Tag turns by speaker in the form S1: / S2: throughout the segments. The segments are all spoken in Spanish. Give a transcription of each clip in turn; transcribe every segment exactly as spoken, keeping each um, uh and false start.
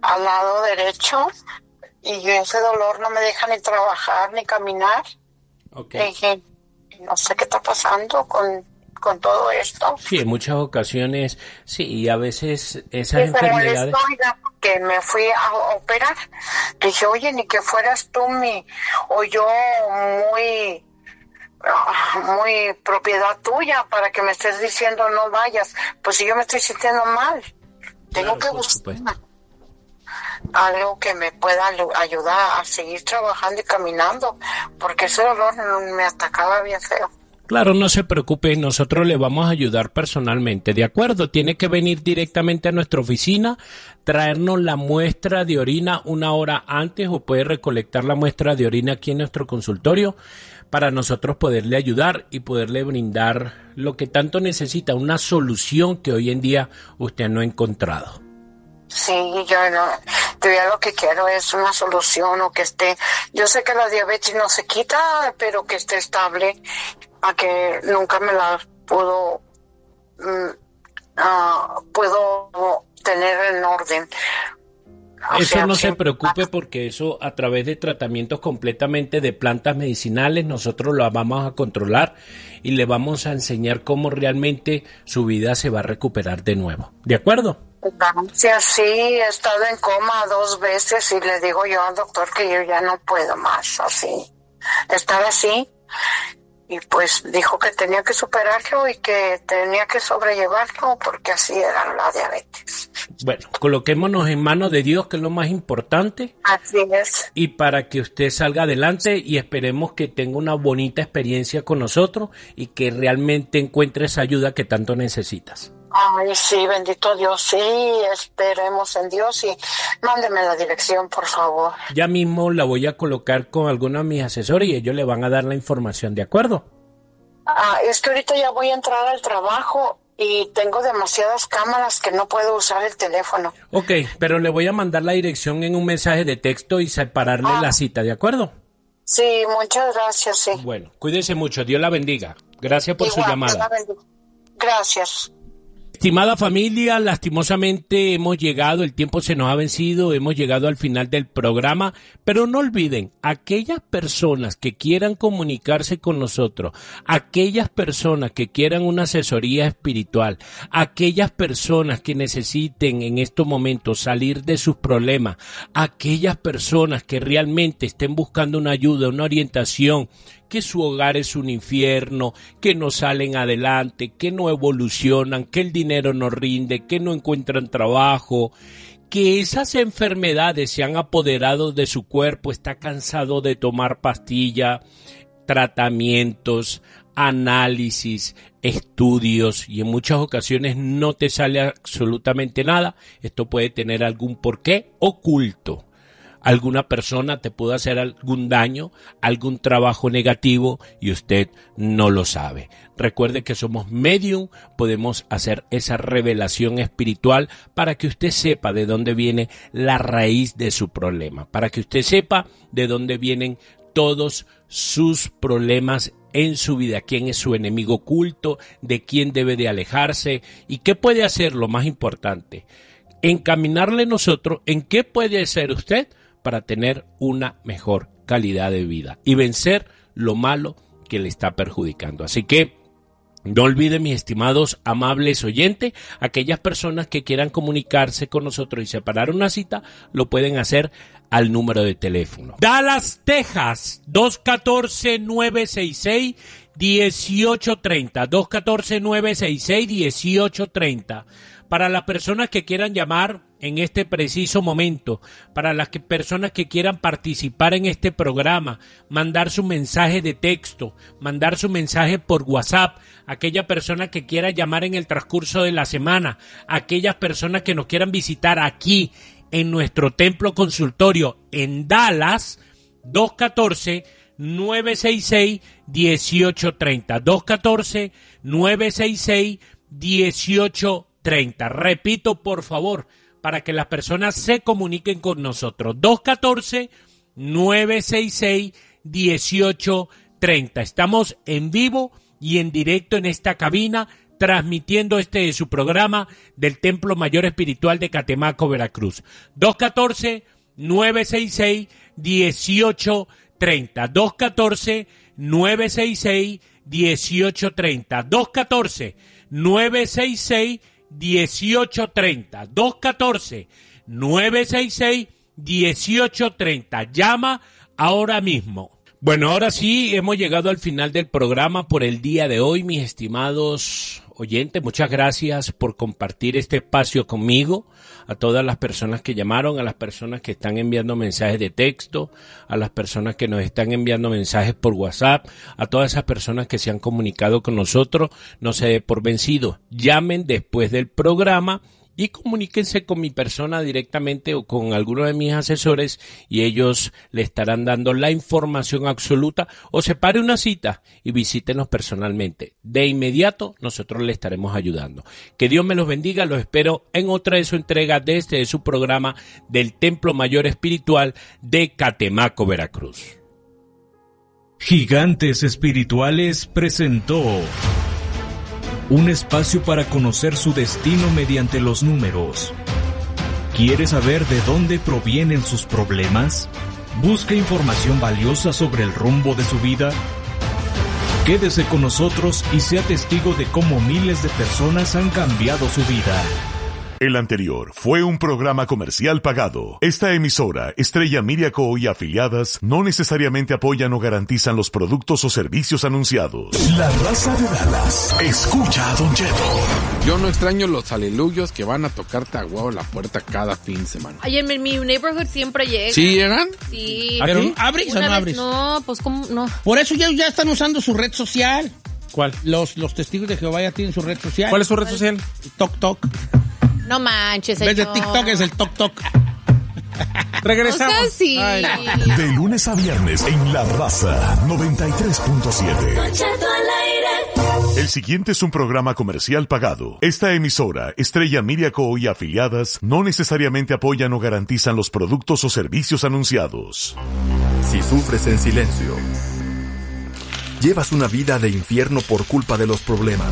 S1: al lado derecho, y ese dolor no me deja ni trabajar ni caminar.
S2: Okay.
S1: Y no sé qué está pasando con, con todo esto.
S2: Sí, en muchas ocasiones, sí, y a veces esas
S1: sí,
S2: enfermedades...
S1: Molestó, oiga, porque me fui a operar. Dije, oye, ni que fueras tú mi, o yo muy... muy propiedad tuya para que me estés diciendo no vayas. Pues si yo me estoy sintiendo mal, tengo
S2: Claro,
S1: que buscar algo que me pueda ayudar a seguir trabajando y caminando, porque ese dolor me atacaba bien feo.
S2: Claro, no se preocupe, nosotros le vamos a ayudar personalmente, ¿de acuerdo? Tiene que venir directamente a nuestra oficina, traernos la muestra de orina una hora antes, o puede recolectar la muestra de orina aquí en nuestro consultorio para nosotros poderle ayudar y poderle brindar lo que tanto necesita, una solución que hoy en día usted no ha encontrado.
S1: Sí, yo no, yo ya lo que quiero es una solución, o que esté, yo sé que la diabetes no se quita, pero que esté estable, a que nunca me la pudo, uh, uh, puedo tener en orden. O
S2: Eso
S1: sea,
S2: no
S1: sí.
S2: se preocupe, porque eso a través de tratamientos completamente de plantas medicinales nosotros lo vamos a controlar y le vamos a enseñar cómo realmente su vida se va a recuperar de nuevo. ¿De acuerdo?
S1: Gracias, sí, he estado en coma dos veces y le digo yo al doctor que yo ya no puedo más así, estar así. Y pues dijo que tenía que superarlo y que tenía que sobrellevarlo, porque así era la diabetes.
S2: Bueno, coloquémonos en manos de Dios, que es lo más importante.
S1: Así es.
S2: Y para que usted salga adelante, y esperemos que tenga una bonita experiencia con nosotros y que realmente encuentre esa ayuda que tanto necesitas.
S1: Ay, sí, bendito Dios, sí, esperemos en Dios, y mándeme la dirección, por favor.
S2: Ya mismo la voy a colocar con algunos de mis asesores y ellos le van a dar la información, ¿de acuerdo?
S1: Ah, es que ahorita ya voy a entrar al trabajo y tengo demasiadas cámaras que no puedo usar el teléfono.
S2: Ok, pero le voy a mandar la dirección en un mensaje de texto y separarle ah. la cita, ¿de acuerdo?
S1: Sí, muchas gracias, sí.
S2: Bueno, cuídese mucho, Dios la bendiga. Gracias por Igual, su llamada.
S1: Dios la bendiga. Gracias.
S2: Estimada familia, lastimosamente hemos llegado, el tiempo se nos ha vencido, hemos llegado al final del programa, pero no olviden, aquellas personas que quieran comunicarse con nosotros, aquellas personas que quieran una asesoría espiritual, aquellas personas que necesiten en estos momentos salir de sus problemas, aquellas personas que realmente estén buscando una ayuda, una orientación, que su hogar es un infierno, que no salen adelante, que no evolucionan, que el dinero no rinde, que no encuentran trabajo, que esas enfermedades se han apoderado de su cuerpo, está cansado de tomar pastillas, tratamientos, análisis, estudios, y en muchas ocasiones no te sale absolutamente nada. Esto puede tener algún porqué oculto. Alguna persona te puede hacer algún daño, algún trabajo negativo y usted no lo sabe. Recuerde que somos medium, podemos hacer esa revelación espiritual para que usted sepa de dónde viene la raíz de su problema, para que usted sepa de dónde vienen todos sus problemas en su vida, quién es su enemigo oculto, de quién debe de alejarse y qué puede hacer, lo más importante, encaminarle nosotros en qué puede hacer usted para tener una mejor calidad de vida y vencer lo malo que le está perjudicando. Así que no olviden, mis estimados amables oyentes, aquellas personas que quieran comunicarse con nosotros y separar una cita, lo pueden hacer al número de teléfono. Dallas, Texas, dos uno cuatro, nueve seis seis, uno ocho tres cero, dos uno cuatro, nueve seis seis, uno ocho tres cero. Para las personas que quieran llamar en este preciso momento, para las que, personas que quieran participar en este programa, mandar su mensaje de texto, mandar su mensaje por WhatsApp, aquella persona que quiera llamar en el transcurso de la semana, aquellas personas que nos quieran visitar aquí en nuestro templo consultorio en Dallas, dos uno cuatro, nueve seis seis, uno ocho tres cero, dos uno cuatro, nueve seis seis, uno ocho tres cero. Repito, por favor, para que las personas se comuniquen con nosotros. dos uno cuatro, nueve seis seis, uno ocho tres cero. Estamos en vivo y en directo en esta cabina transmitiendo este su programa del Templo Mayor Espiritual de Catemaco, Veracruz. dos uno cuatro, nueve seis seis, uno ocho tres cero. dos uno cuatro, nueve seis seis, uno ocho tres cero. dos uno cuatro, nueve seis seis, uno ocho tres cero. dos uno cuatro, nueve seis seis, uno ocho tres cero. Llama ahora mismo. Bueno, ahora sí hemos llegado al final del programa por el día de hoy, mis estimados oyentes. Muchas gracias por compartir este espacio conmigo, a todas las personas que llamaron, a las personas que están enviando mensajes de texto, a las personas que nos están enviando mensajes por WhatsApp, a todas esas personas que se han comunicado con nosotros. No se dé por vencido. Llamen después del programa y comuníquense con mi persona directamente o con alguno de mis asesores y ellos le estarán dando la información absoluta, o separe una cita y visítenos personalmente. De inmediato nosotros le estaremos ayudando. Que Dios me los bendiga, los espero en otra de su entrega de este de su programa del Templo Mayor Espiritual de Catemaco, Veracruz.
S3: Gigantes Espirituales presentó un espacio para conocer su destino mediante los números. ¿Quiere saber de dónde provienen sus problemas? ¿Busca información valiosa sobre el rumbo de su vida? Quédese con nosotros y sea testigo de cómo miles de personas han cambiado su vida.
S4: El anterior fue un programa comercial pagado. Esta emisora, Estrella Media Co. y afiliadas, no necesariamente apoyan o garantizan los productos o servicios anunciados.
S5: La Raza de Dallas escucha a Don Cheto.
S6: Yo no extraño los aleluyos que van a tocarte a huevo la puerta cada fin de semana.
S7: Ay, en mi neighborhood siempre llega.
S6: ¿Sí eran?
S7: Sí.
S8: ¿Pero abres o no
S7: vez,
S8: abres?
S7: No, pues cómo, no.
S8: Por eso ya, ya están usando su red social.
S2: ¿Cuál?
S8: Los, los testigos de Jehová ya tienen su red social.
S2: ¿Cuál es su red social?
S8: Tok Tok.
S7: No manches,
S8: En vez de
S7: señor.
S8: TikTok es el Tok Tok.
S2: Regresamos.
S7: O sea, sí.
S2: Ay.
S5: De lunes a viernes en La Raza noventa y tres punto siete.
S4: El siguiente es un programa comercial pagado. Esta emisora, Estrella Media Co. y afiliadas, no necesariamente apoyan o garantizan los productos o servicios anunciados.
S9: Si sufres en silencio, llevas una vida de infierno por culpa de los problemas.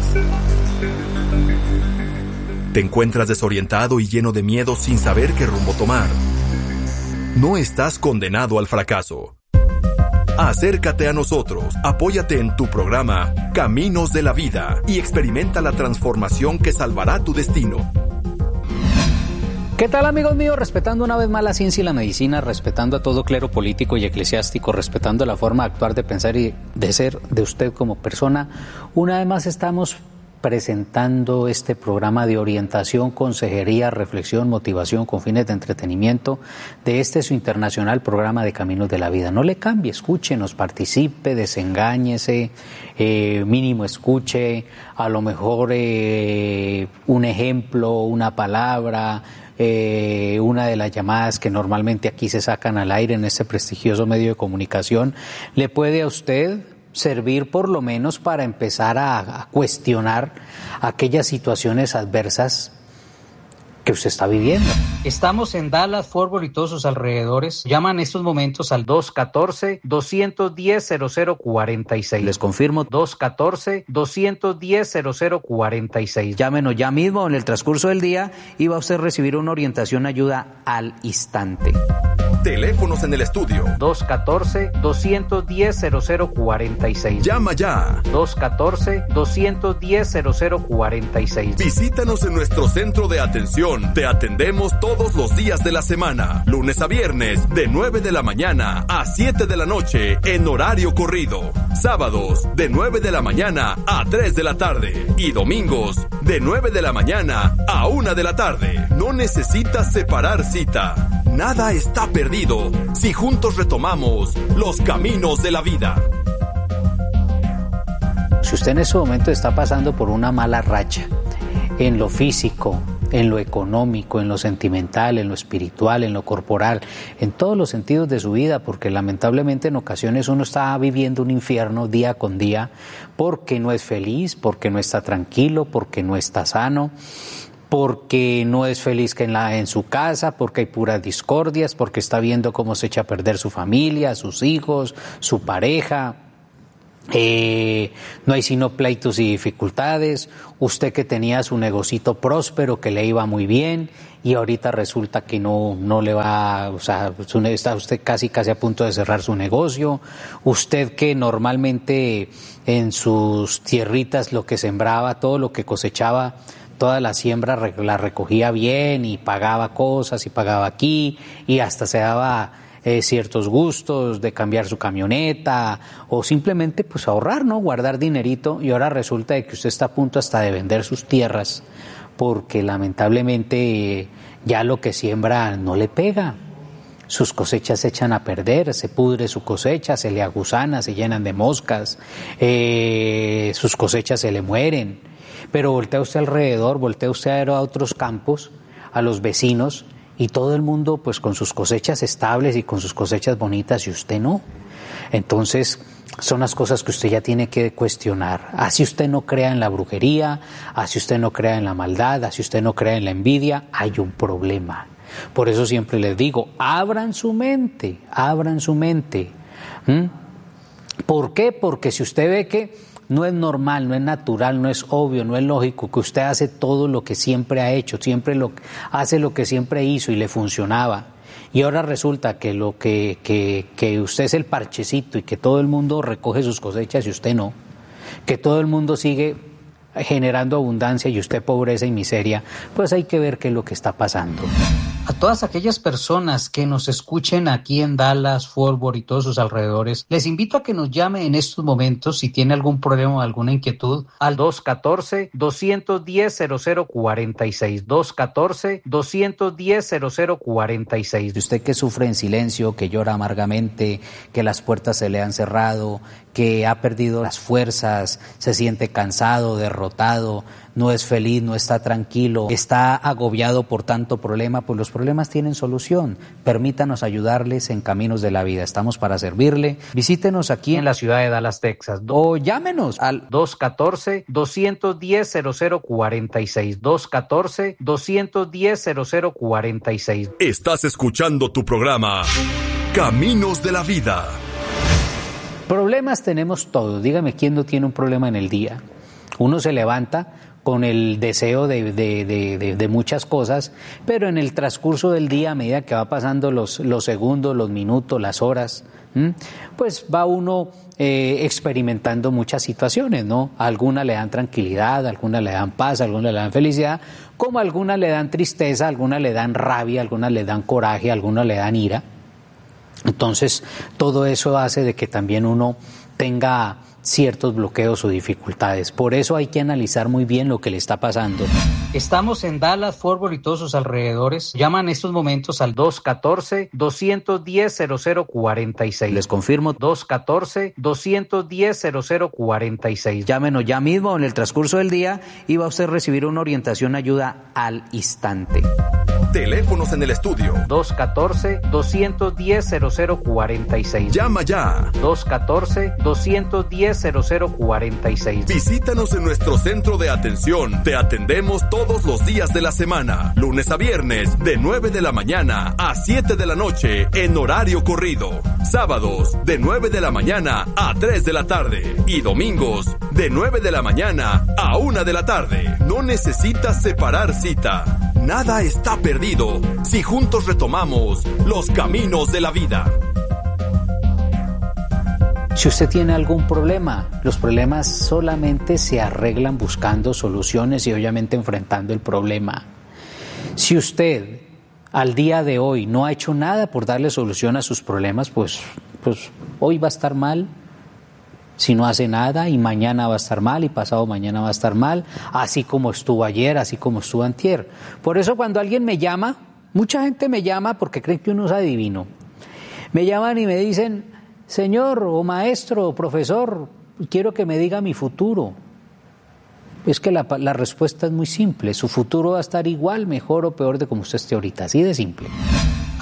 S9: Te encuentras desorientado y lleno de miedo sin saber qué rumbo tomar. No estás condenado al fracaso. Acércate a nosotros, apóyate en tu programa Caminos de la Vida y experimenta la transformación que salvará tu destino.
S10: ¿Qué tal, amigos míos? Respetando una vez más la ciencia y la medicina, respetando a todo clero político y eclesiástico, respetando la forma de actuar, de pensar y de ser de usted como persona, una vez más estamos presentando este programa de orientación, consejería, reflexión, motivación con fines de entretenimiento de este su internacional programa de Caminos de la Vida. No le cambie, escúchenos, participe, desengáñese, eh, mínimo escuche, a lo mejor eh, un ejemplo, una palabra, eh, una de las llamadas que normalmente aquí se sacan al aire en este prestigioso medio de comunicación, le puede a usted servir por lo menos para empezar a, a cuestionar aquellas situaciones adversas que usted está viviendo. Estamos en Dallas, Fort Worth y todos sus alrededores. Llaman en estos momentos al dos uno cuatro, dos uno cero, cero cero cuatro seis. Les confirmo, dos uno cuatro, dos uno cero, cero cero cuatro seis. Llámenos ya mismo en el transcurso del día y va a usted recibir una orientación, ayuda al instante.
S9: Teléfonos en el estudio.
S10: dos uno cuatro, dos uno cero, cero cero cuatro seis.
S9: Llama ya.
S10: dos uno cuatro, dos uno cero, cero cero cuatro seis.
S9: Visítanos en nuestro centro de atención. Te atendemos todos los días de la semana, lunes a viernes, de nueve de la mañana a siete de la noche, en horario corrido. Sábados, de nueve de la mañana a tres de la tarde. Y domingos, de nueve de la mañana a una de la tarde. No necesitas separar cita. Nada está perdido si juntos retomamos los caminos de la vida.
S10: Si usted en ese momento está pasando por una mala racha, en lo físico, en lo económico, en lo sentimental, en lo espiritual, en lo corporal, en todos los sentidos de su vida, porque lamentablemente en ocasiones uno está viviendo un infierno día con día, porque no es feliz, porque no está tranquilo, porque no está sano, porque no es feliz que en, la, en su casa, porque hay puras discordias, porque está viendo cómo se echa a perder su familia, sus hijos, su pareja. Eh, no hay sino pleitos y dificultades. Usted que tenía su negocito próspero, que le iba muy bien, y ahorita resulta que no, no le va, o sea, su, está usted casi casi a punto de cerrar su negocio. Usted que normalmente en sus tierritas lo que sembraba, todo lo que cosechaba, toda la siembra la recogía bien y pagaba cosas y pagaba aquí y hasta se daba Eh, ciertos gustos de cambiar su camioneta o simplemente pues ahorrar, ¿no? Guardar dinerito, y ahora resulta de que usted está a punto hasta de vender sus tierras porque lamentablemente eh, ya lo que siembra no le pega. Sus cosechas se echan a perder, se pudre su cosecha, se le agusana, se llenan de moscas, eh, sus cosechas se le mueren. Pero voltea usted alrededor, voltea usted a otros campos, a los vecinos, y todo el mundo pues con sus cosechas estables y con sus cosechas bonitas, y usted no. Entonces son las cosas que usted ya tiene que cuestionar. Así usted no crea en la brujería, así usted no crea en la maldad, así usted no crea en la envidia, hay un problema. Por eso siempre les digo, abran su mente, abran su mente. ¿Mm? ¿Por qué? Porque si usted ve que no es normal, no es natural, no es obvio, no es lógico que usted hace todo lo que siempre ha hecho, siempre lo, hace lo que siempre hizo y le funcionaba, y ahora resulta que, lo que, que, que usted es el parchecito y que todo el mundo recoge sus cosechas y usted no, que todo el mundo sigue generando abundancia y usted pobreza y miseria, pues hay que ver qué es lo que está pasando. A todas aquellas personas que nos escuchen aquí en Dallas, Fort Worth y todos sus alrededores, les invito a que nos llame en estos momentos si tiene algún problema o alguna inquietud al dos uno cuatro, dos uno cero, cero cero cuatro seis, dos uno cuatro, dos uno cero, cero cero cuatro seis. Usted que sufre en silencio, que llora amargamente, que las puertas se le han cerrado, que ha perdido las fuerzas, se siente cansado, derrotado, no es feliz, no está tranquilo, está agobiado por tanto problema, pues los problemas tienen solución. Permítanos ayudarles en caminos de la vida. Estamos para servirle. Visítenos aquí en la ciudad de Dallas, Texas, o llámenos al dos uno cuatro, dos uno cero, cero cero cuatro seis, dos uno cuatro, dos uno cero, cero cero cuatro seis.
S9: Estás escuchando tu programa Caminos de la Vida.
S10: Problemas tenemos todos. Dígame quién no tiene un problema en el día. Uno se levanta con el deseo de, de, de, de, de muchas cosas, pero en el transcurso del día, a medida que va pasando los, los segundos, los minutos, las horas, ¿m? pues va uno eh, experimentando muchas situaciones, ¿no? A algunas le dan tranquilidad, a algunas le dan paz, a algunas le dan felicidad, como a algunas le dan tristeza, a algunas le dan rabia, a algunas le dan coraje, a algunas le dan ira. Entonces, todo eso hace de que también uno tenga ciertos bloqueos o dificultades. Por eso hay que analizar muy bien lo que le está pasando. Estamos en Dallas, Fort Worth y todos sus alrededores. Llaman en estos momentos al dos uno cuatro, dos uno cero, cero cero cuatro seis. Les confirmo, dos uno cuatro, dos uno cero, cero cero cuatro seis. Llámenos ya mismo en el transcurso del día y va a usted recibir una orientación, ayuda al instante.
S9: Teléfonos en el estudio.
S10: dos uno cuatro, dos uno cero, cero cero cuatro seis.
S9: Llama ya.
S10: dos uno cuatro, dos uno cero, cero cero cuatro seis.
S9: Visítanos en nuestro centro de atención. Te atendemos todos los días de la semana, lunes a viernes, de nueve de la mañana a siete de la noche, en horario corrido. Sábados, de nueve de la mañana a tres de la tarde. Y domingos, de nueve de la mañana a una de la tarde. No necesitas separar cita. Nada está perdido si juntos retomamos los caminos de la vida.
S10: Si usted tiene algún problema, los problemas solamente se arreglan buscando soluciones y obviamente enfrentando el problema. Si usted al día de hoy no ha hecho nada por darle solución a sus problemas, pues, pues hoy va a estar mal. Si no hace nada, y mañana va a estar mal, y pasado mañana va a estar mal, así como estuvo ayer, así como estuvo antier. Por eso cuando alguien me llama, mucha gente me llama porque creen que uno es adivino. Me llaman y me dicen: señor o maestro o profesor, quiero que me diga mi futuro. Es que la, la respuesta es muy simple. Su futuro va a estar igual, mejor o peor de como usted esté ahorita. Así de simple.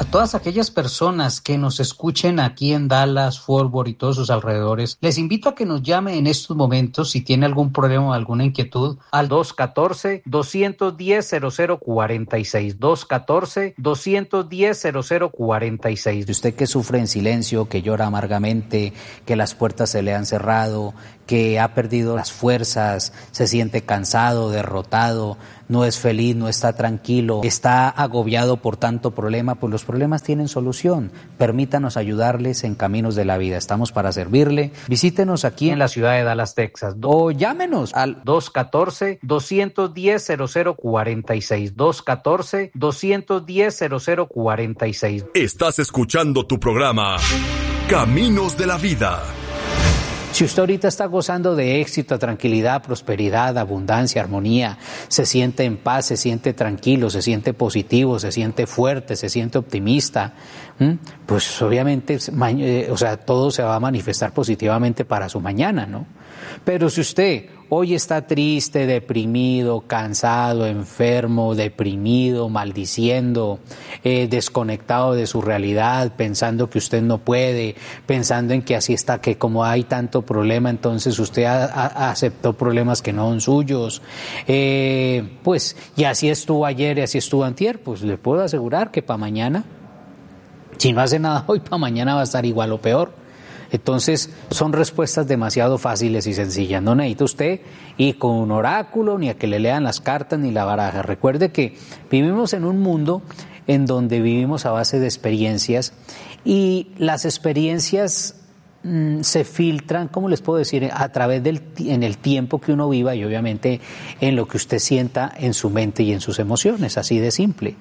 S10: A todas aquellas personas que nos escuchen aquí en Dallas, Fort Worth y todos sus alrededores, les invito a que nos llame en estos momentos si tiene algún problema o alguna inquietud al dos uno cuatro, dos uno cero, cero cero cuatro seis, dos uno cuatro, dos uno cero, cero cero cuatro seis. Usted que sufre en silencio, que llora amargamente, que las puertas se le han cerrado, que ha perdido las fuerzas, se siente cansado, derrotado, no es feliz, no está tranquilo, está agobiado por tanto problema, pues los problemas tienen solución. Permítanos ayudarles en Caminos de la Vida. Estamos para servirle. Visítenos aquí en la ciudad de Dallas, Texas, o llámenos al dos uno cuatro, dos uno cero, cero cero cuatro seis, dos uno cuatro, dos uno cero, cero cero cuatro seis.
S9: Estás escuchando tu programa Caminos de la Vida.
S10: Si usted ahorita está gozando de éxito, tranquilidad, prosperidad, abundancia, armonía, se siente en paz, se siente tranquilo, se siente positivo, se siente fuerte, se siente optimista, ¿m? Pues obviamente, o sea, todo se va a manifestar positivamente para su mañana, ¿no? Pero si usted hoy está triste, deprimido, cansado, enfermo, deprimido, maldiciendo, eh, desconectado de su realidad, pensando que usted no puede, pensando en que así está, que como hay tanto problema, entonces usted a, a, aceptó problemas que no son suyos, eh, pues, y así estuvo ayer y así estuvo antier, pues le puedo asegurar que para mañana, si no hace nada hoy, para mañana va a estar igual o peor. Entonces, son respuestas demasiado fáciles y sencillas. No necesita usted ir con un oráculo, ni a que le lean las cartas, ni la baraja. Recuerde que vivimos en un mundo en donde vivimos a base de experiencias y las experiencias mmm, se filtran, ¿cómo les puedo decir?, a través del en el tiempo que uno viva y obviamente en lo que usted sienta en su mente y en sus emociones, así de simple.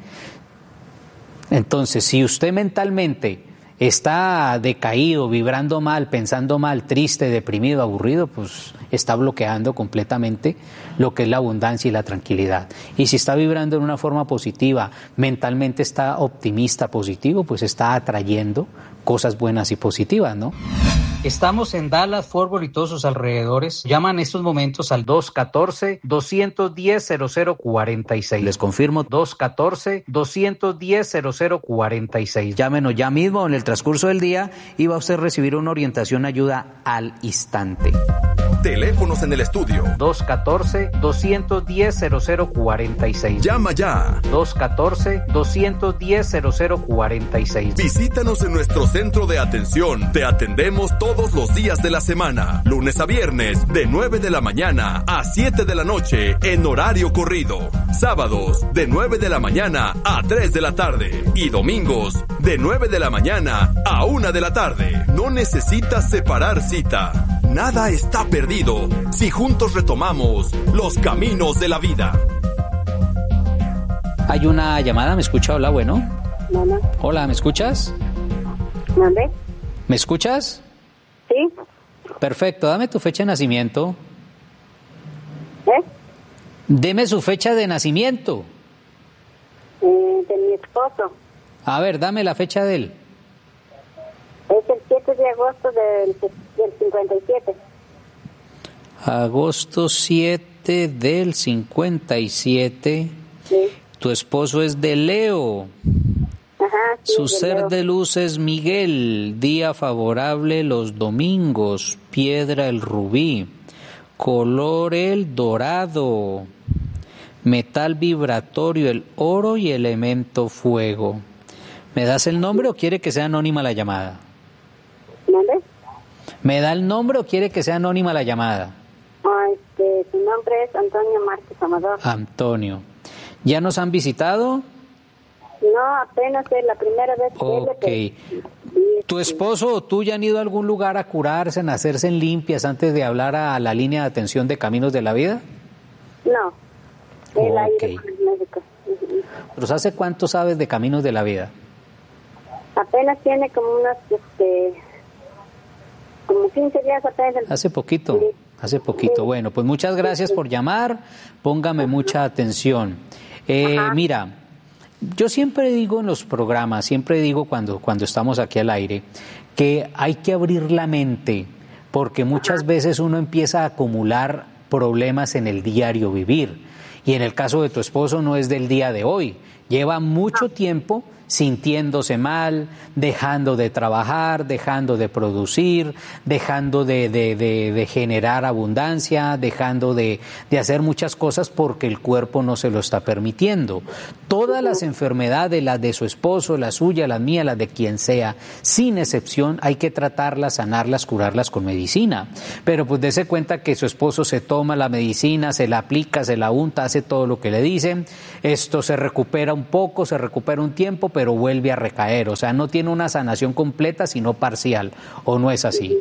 S10: Entonces, si usted mentalmente está decaído, vibrando mal, pensando mal, triste, deprimido, aburrido, pues está bloqueando completamente lo que es la abundancia y la tranquilidad. Y si está vibrando en una forma positiva, mentalmente está optimista, positivo, pues está atrayendo cosas buenas y positivas, ¿no? Estamos en Dallas, Fort Worth y todos sus alrededores. Llaman en estos momentos al dos uno cuatro, dos uno cero, cero cero cuatro seis. Les confirmo, dos uno cuatro, dos uno cero, cero cero cuatro seis. Llámenos ya mismo en el transcurso del día y va a usted recibir una orientación, ayuda al instante.
S9: Teléfonos en el estudio.
S10: dos uno cuatro, dos uno cero, cero cero cuatro seis.
S9: Llama ya.
S10: dos uno cuatro, dos uno cero, cero cero cuatro seis.
S9: Visítanos en nuestro centro de atención. Te atendemos todos los días de la semana, lunes a viernes, de nueve de la mañana a siete de la noche, en horario corrido. Sábados, de nueve de la mañana a tres de la tarde. Y domingos, de nueve de la mañana a una de la tarde. No necesitas separar cita. Nada está perdido si juntos retomamos los caminos de la vida.
S10: Hay una llamada, ¿me escucha? Hola, bueno.
S11: Mamá.
S10: Hola, ¿me escuchas?
S11: ¿Mande?
S10: ¿Me escuchas?
S11: Sí.
S10: Perfecto, dame tu fecha de nacimiento.
S11: ¿Eh?
S10: Deme su fecha de nacimiento.
S11: Eh, de mi esposo.
S10: A ver, dame la fecha de él.
S11: Es el siete de agosto del, del cincuenta y siete.
S10: Agosto siete del cincuenta y siete.
S11: Sí.
S10: Tu esposo es de Leo.
S11: Ajá, sí,
S10: Su
S11: de
S10: ser
S11: Leo.
S10: de luz es Miguel. Día favorable los domingos. Piedra el rubí. Color el dorado. Metal vibratorio el oro y elemento fuego. ¿Me das el nombre o quiere que sea anónima la llamada?
S11: ¿Mande?
S10: ¿Me da el nombre o quiere que sea anónima la llamada?
S11: Ah, este, su nombre es Antonio Márquez Amador.
S10: Antonio. ¿Ya nos han visitado?
S11: No, apenas es la primera vez que
S10: Ok.
S11: él,
S10: ¿Tu esposo o tú ya han ido a algún lugar a curarse, a hacerse en limpias antes de hablar a la línea de atención de Caminos de la Vida?
S11: No, él ha
S10: Ok.
S11: ido con el médico. Ujú.
S10: ¿Pero hace cuánto sabes de Caminos de la Vida?
S11: Apenas tiene como unos, este, como quince días apenas.
S10: Hace poquito,
S11: Sí.
S10: hace poquito. Bueno, pues muchas gracias por llamar, póngame mucha atención. Eh, mira, yo siempre digo en los programas, siempre digo cuando, cuando estamos aquí al aire, que hay que abrir la mente, porque muchas veces uno empieza a acumular problemas en el diario vivir. Y en el caso de tu esposo no es del día de hoy, lleva mucho tiempo sintiéndose mal, dejando de trabajar, dejando de producir, dejando de, de, de, de generar abundancia, dejando de, de hacer muchas cosas porque el cuerpo no se lo está permitiendo. Todas las enfermedades, las de su esposo, las suyas, las mías, las de quien sea, sin excepción, hay que tratarlas, sanarlas, curarlas con medicina. Pero pues dése cuenta que su esposo se toma la medicina, se la aplica, se la unta, hace todo lo que le dicen, esto se recupera un poco, se recupera un tiempo, pero vuelve a recaer. O sea, no tiene una sanación completa, sino parcial. ¿O no es así?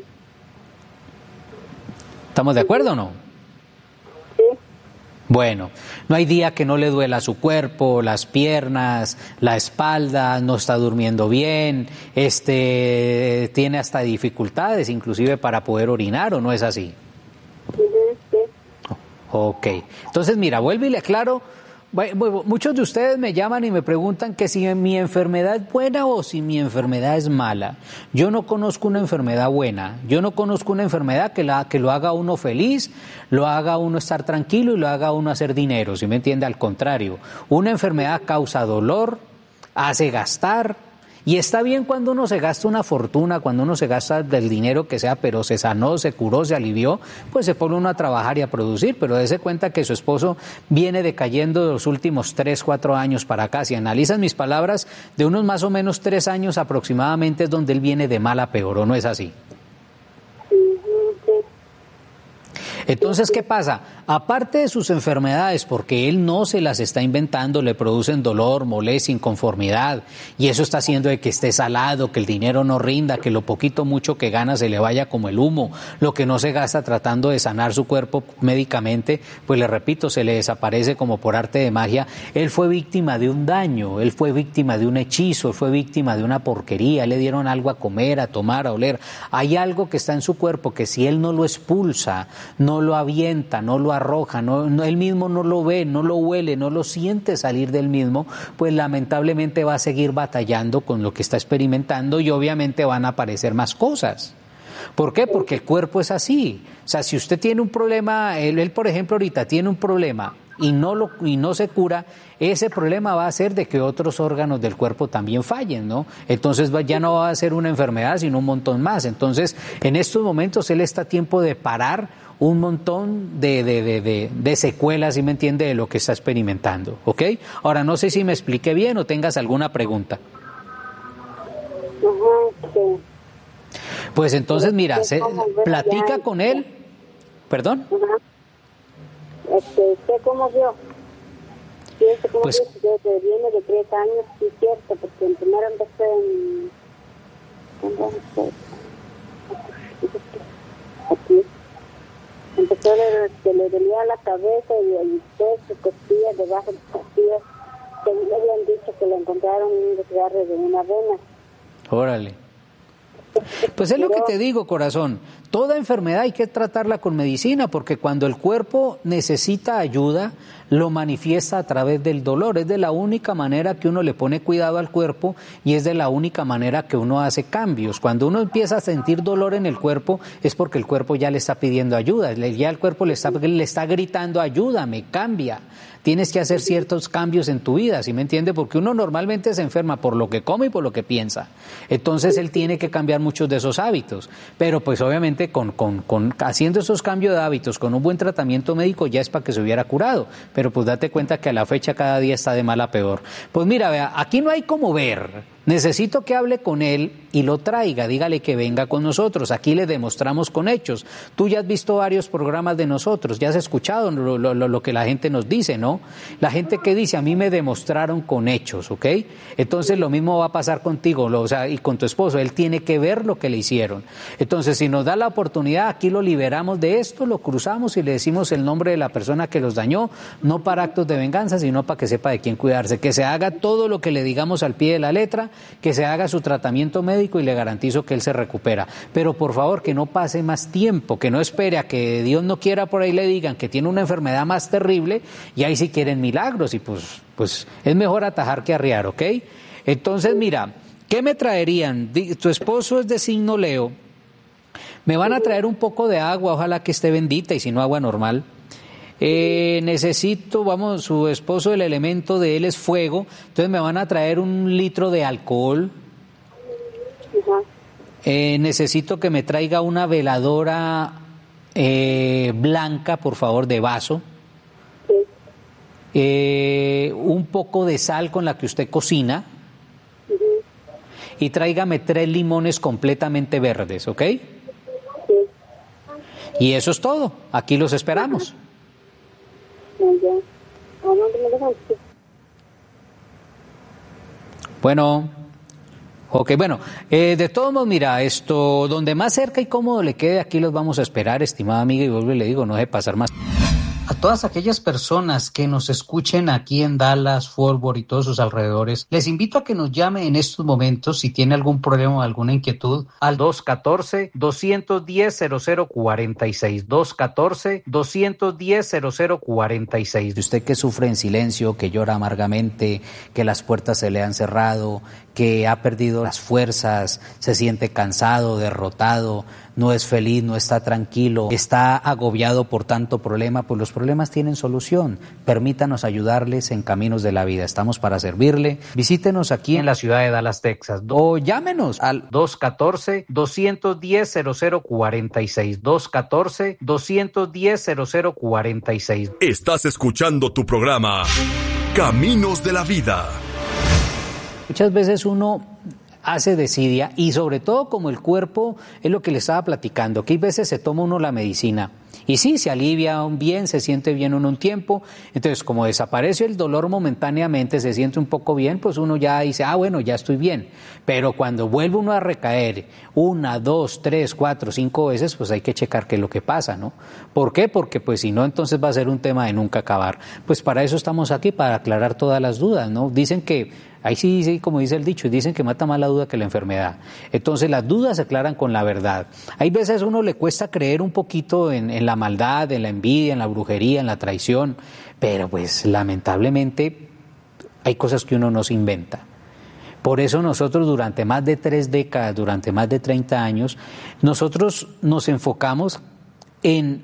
S10: ¿Estamos de acuerdo o no?
S11: Sí.
S10: Bueno, no hay día que no le duela su cuerpo, las piernas, la espalda, no está durmiendo bien, este, tiene hasta dificultades inclusive para poder orinar, ¿o no es así?
S11: Sí.
S10: Ok, entonces mira, vuelvo y le aclaro. Bueno, muchos de ustedes me llaman y me preguntan que si mi enfermedad es buena o si mi enfermedad es mala. Yo no conozco una enfermedad buena, yo no conozco una enfermedad que, la, que lo haga a uno feliz, lo haga a uno estar tranquilo y lo haga a uno hacer dinero, ¿sí me entiende? Al contrario, una enfermedad causa dolor, hace gastar. Y está bien cuando uno se gasta una fortuna, cuando uno se gasta del dinero que sea, pero se sanó, se curó, se alivió, pues se pone uno a trabajar y a producir. Pero dése cuenta que su esposo viene decayendo de los últimos tres, cuatro años para acá. Si analizan mis palabras, de unos más o menos tres años aproximadamente es donde él viene de mal a peor, ¿o no es así? Entonces, ¿qué pasa? Aparte de sus enfermedades, porque él no se las está inventando, le producen dolor, molestia, inconformidad, y eso está haciendo de que esté salado, que el dinero no rinda, que lo poquito mucho que gana se le vaya como el humo, lo que no se gasta tratando de sanar su cuerpo médicamente, pues le repito, se le desaparece como por arte de magia. Él fue víctima de un daño, él fue víctima de un hechizo, él fue víctima de una porquería, le dieron algo a comer, a tomar, a oler. Hay algo que está en su cuerpo que si él no lo expulsa, no lo avienta, no lo arroja, no, no, él mismo no lo ve, no lo huele, no lo siente salir del mismo, pues lamentablemente va a seguir batallando con lo que está experimentando y obviamente van a aparecer más cosas. ¿Por qué? Porque el cuerpo es así. O sea, si usted tiene un problema, él, él por ejemplo ahorita tiene un problema y no lo y no se cura, ese problema va a hacer de que otros órganos del cuerpo también fallen, ¿no? Entonces ya no va a ser una enfermedad, sino un montón más. Entonces, en estos momentos él está a tiempo de parar un montón de, de, de, de, de secuelas, ¿sí me entiende?, de lo que está experimentando, ¿ok? Ahora, no sé si me expliqué bien o tengas alguna pregunta.
S11: Ajá, sí.
S10: Pues entonces, mira, se, platica con él. ¿Perdón?
S11: Ajá. Este, sé cómo vio. Sí, sé cómo
S10: pues,
S11: vio, que viene de tres años, sí es cierto, porque en primero empecé en... Aquí. Empezó de, que le dolía la cabeza y el pecho, costillas, debajo de las costillas. Que me habían dicho que le encontraron un desgarre de una vena.
S10: Órale. Pues es lo que te digo, corazón. Toda enfermedad hay que tratarla con medicina, porque cuando el cuerpo necesita ayuda, lo manifiesta a través del dolor. Es de la única manera que uno le pone cuidado al cuerpo y es de la única manera que uno hace cambios. Cuando uno empieza a sentir dolor en el cuerpo es porque el cuerpo ya le está pidiendo ayuda, ya el cuerpo le está, le está gritando ayúdame, cambia. Tienes que hacer ciertos cambios en tu vida, ¿sí me entiende? Porque uno normalmente se enferma por lo que come y por lo que piensa. Entonces él tiene que cambiar muchos de esos hábitos. Pero pues obviamente con, con, con haciendo esos cambios de hábitos, con un buen tratamiento médico ya es para que se hubiera curado. Pero pues date cuenta que a la fecha cada día está de mal a peor. Pues mira, vea, aquí no hay como ver. Necesito que hable con él y lo traiga, dígale que venga con nosotros. Aquí le demostramos con hechos. Tú ya has visto varios programas de nosotros, ya has escuchado lo, lo, lo que la gente nos dice, ¿no? La gente que dice, a mí me demostraron con hechos, ¿ok? Entonces lo mismo va a pasar contigo, lo, o sea, y con tu esposo. Él tiene que ver lo que le hicieron. Entonces, si nos da la oportunidad, aquí lo liberamos de esto, lo cruzamos y le decimos el nombre de la persona que los dañó, no para actos de venganza, sino para que sepa de quién cuidarse. Que se haga todo lo que le digamos al pie de la letra, que se haga su tratamiento médico y le garantizo que él se recupera. Pero por favor que no pase más tiempo, que no espere a que Dios no quiera por ahí le digan que tiene una enfermedad más terrible y ahí sí quieren milagros y pues, pues es mejor atajar que arriar, ¿ok? Entonces mira, ¿qué me traerían? Tu esposo es de signo Leo, me van a traer un poco de agua, ojalá que esté bendita y si no agua normal. Eh, necesito, vamos, su esposo, el elemento de él es fuego, entonces me van a traer un litro de alcohol.
S11: Ajá.
S10: Eh, necesito que me traiga una veladora eh, blanca, por favor, de vaso.
S11: Sí.
S10: Eh, un poco de sal con la que usted cocina.
S11: Uh-huh.
S10: Y tráigame tres limones completamente verdes, ¿ok?
S11: Sí.
S10: Y eso es todo. Aquí los esperamos.
S11: Muy bien. ¿A dónde me dejan?
S10: Bueno, ok, bueno, eh, de todos modos, mira, esto, donde más cerca y cómodo le quede, aquí los vamos a esperar, estimada amiga, y vuelvo y le digo, no deje pasar más. A todas aquellas personas que nos escuchen aquí en Dallas, Fort Worth y todos sus alrededores, les invito a que nos llame en estos momentos si tiene algún problema o alguna inquietud al dos uno cuatro, dos uno cero, cero cero cuatro seis, dos uno cuatro, dos uno cero, cero cero cuatro seis. Usted que sufre en silencio, que llora amargamente, que las puertas se le han cerrado, que ha perdido las fuerzas, se siente cansado, derrotado, no es feliz, no está tranquilo, está agobiado por tanto problema, pues los problemas tienen solución. Permítanos ayudarles en caminos de la vida. Estamos para servirle. Visítenos aquí en la ciudad de Dallas, Texas, o llámenos al dos uno cuatro, dos uno cero, cero cero cuatro seis, dos uno cuatro, dos uno cero, cero cero cuatro seis.
S9: Estás escuchando tu programa Caminos de la Vida.
S10: Muchas veces uno hace desidia y sobre todo como el cuerpo, es lo que le estaba platicando, que hay veces se toma uno la medicina y sí, se alivia bien, se siente bien uno un tiempo, entonces como desaparece el dolor momentáneamente, se siente un poco bien, pues uno ya dice, ah bueno, ya estoy bien, pero cuando vuelve uno a recaer una, dos, tres, cuatro, cinco veces, pues hay que checar qué es lo que pasa, ¿no? ¿Por qué? Porque pues si no, entonces va a ser un tema de nunca acabar. Pues para eso estamos aquí, para aclarar todas las dudas, ¿no? Dicen que ahí sí, sí, como dice el dicho, dicen que mata más la duda que la enfermedad. Entonces las dudas se aclaran con la verdad. Hay veces a uno le cuesta creer un poquito en, en la maldad, en la envidia, en la brujería, en la traición, pero pues lamentablemente hay cosas que uno no se inventa. Por eso nosotros durante más de tres décadas, durante más de treinta años, nosotros nos enfocamos en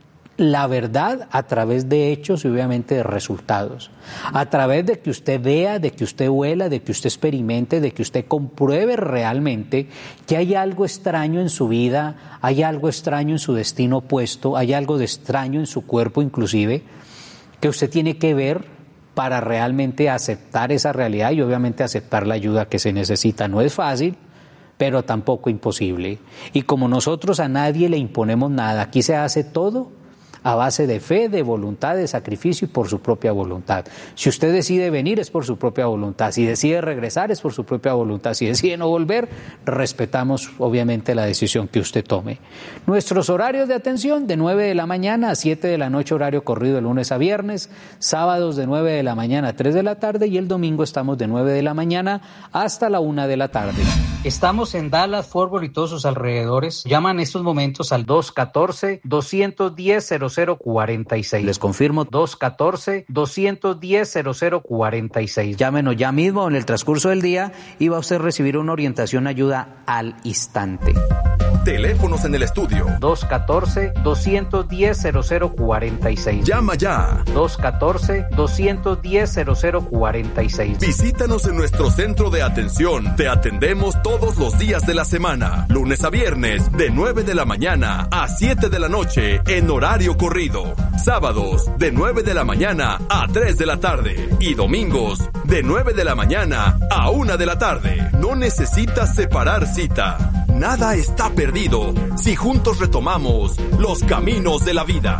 S10: la verdad a través de hechos y obviamente de resultados. A través de que usted vea, de que usted huela, de que usted experimente, de que usted compruebe realmente que hay algo extraño en su vida, hay algo extraño en su destino opuesto, hay algo de extraño en su cuerpo inclusive, que usted tiene que ver para realmente aceptar esa realidad y obviamente aceptar la ayuda que se necesita. No es fácil, pero tampoco imposible. Y como nosotros a nadie le imponemos nada, aquí se hace todo a base de fe, de voluntad, de sacrificio y por su propia voluntad. Si usted decide venir es por su propia voluntad, si decide regresar es por su propia voluntad, si decide no volver, respetamos obviamente la decisión que usted tome. Nuestros horarios de atención de nueve de la mañana a siete de la noche, horario corrido de lunes a viernes, sábados de nueve de la mañana a tres de la tarde y el domingo estamos de nueve de la mañana hasta la una de la tarde. Estamos en Dallas, Fort Worth y todos sus alrededores. Llama en estos momentos al dos uno cuatro, dos uno cero, cero cero cuatro seis. Les confirmo, dos uno cuatro, dos uno cero, cero cero cuatro seis. Llámenos ya mismo en el transcurso del día y va a usted recibir una orientación, ayuda al instante.
S9: Teléfonos en el estudio.
S10: dos uno cuatro, dos uno cero, cero cero cuatro seis.
S9: Llama ya.
S10: dos uno cuatro, dos uno cero, cero cero cuatro seis.
S9: Visítanos en nuestro centro de atención. Te atendemos todos los días de la semana, lunes a viernes, de nueve de la mañana a siete de la noche, en horario corrido. Sábados, de nueve de la mañana a tres de la tarde. Y domingos, de nueve de la mañana a una de la tarde. No necesitas separar cita. Nada está perdido si juntos retomamos los caminos de la vida.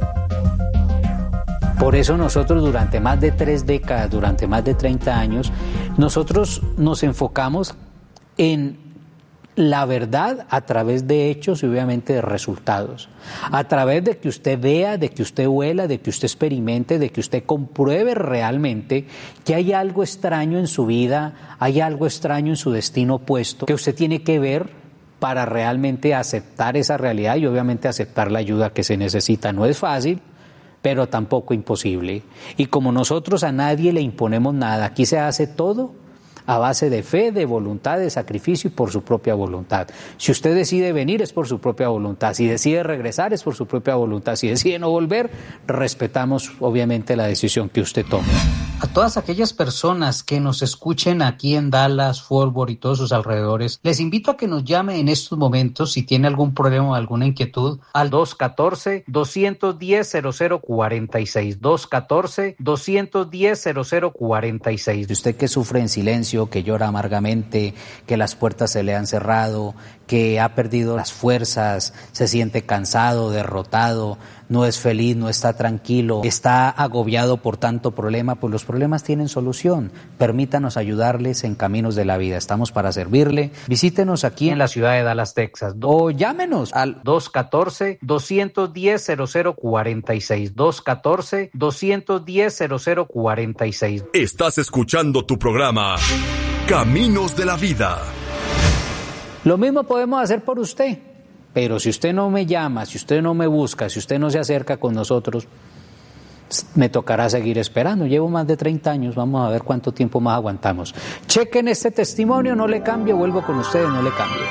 S10: Por eso nosotros durante más de tres décadas, durante más de treinta años, nosotros nos enfocamos en la verdad a través de hechos y obviamente de resultados. A través de que usted vea, de que usted huela, de que usted experimente, de que usted compruebe realmente que hay algo extraño en su vida, hay algo extraño en su destino opuesto, que usted tiene que ver para realmente aceptar esa realidad y obviamente aceptar la ayuda que se necesita. No es fácil, pero tampoco imposible. Y como nosotros a nadie le imponemos nada, aquí se hace todo a base de fe, de voluntad, de sacrificio y por su propia voluntad. Si usted decide venir es por su propia voluntad, si decide regresar es por su propia voluntad, si decide no volver, respetamos obviamente la decisión que usted tome. A todas aquellas personas que nos escuchen aquí en Dallas, Fort Worth y todos sus alrededores, les invito a que nos llame en estos momentos si tiene algún problema o alguna inquietud al dos uno cuatro, dos uno cero, cero cero cuatro seis, dos uno cuatro, dos uno cero, cero cero cuatro seis. Usted que sufre en silencio, que llora amargamente, que las puertas se le han cerrado, que ha perdido las fuerzas, se siente cansado, derrotado, no es feliz, no está tranquilo, está agobiado por tanto problema, pues los problemas tienen solución. Permítanos ayudarles en caminos de la vida. Estamos para servirle. Visítenos aquí en la ciudad de Dallas, Texas, o llámenos al dos uno cuatro, dos uno cero, cero cero cuatro seis, dos uno cuatro, dos uno cero, cero cero cuatro seis.
S9: Estás escuchando tu programa Caminos de la Vida.
S10: Lo mismo podemos hacer por usted, pero si usted no me llama, si usted no me busca, si usted no se acerca con nosotros, me tocará seguir esperando. Llevo más de treinta años, vamos a ver cuánto tiempo más aguantamos. Chequen este testimonio, no le cambio, vuelvo con ustedes, no le cambio.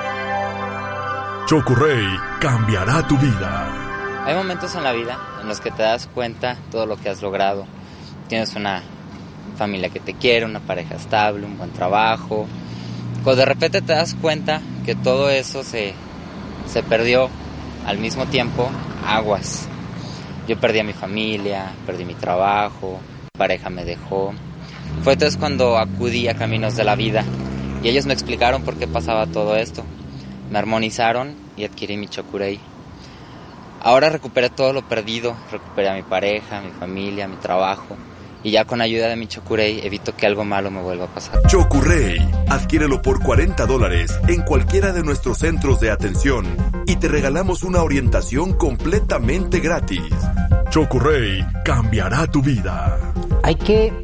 S9: Chokurey cambiará tu vida.
S12: Hay momentos en la vida en los que te das cuenta todo lo que has logrado. Tienes una familia que te quiere, una pareja estable, un buen trabajo. Cuando de repente te das cuenta que todo eso se, se perdió al mismo tiempo, aguas. Yo perdí a mi familia, perdí mi trabajo, mi pareja me dejó. Fue entonces cuando acudí a Caminos de la Vida y ellos me explicaron por qué pasaba todo esto. Me armonizaron y adquirí mi Chokurey. Ahora recuperé todo lo perdido, recuperé a mi pareja, mi familia, mi trabajo. Y ya con ayuda de mi Chokurey evito que algo malo me vuelva a pasar.
S9: Chokurey, adquiérelo por cuarenta dólares en cualquiera de nuestros centros de atención y te regalamos una orientación completamente gratis. Chokurey cambiará tu vida.
S10: Hay que,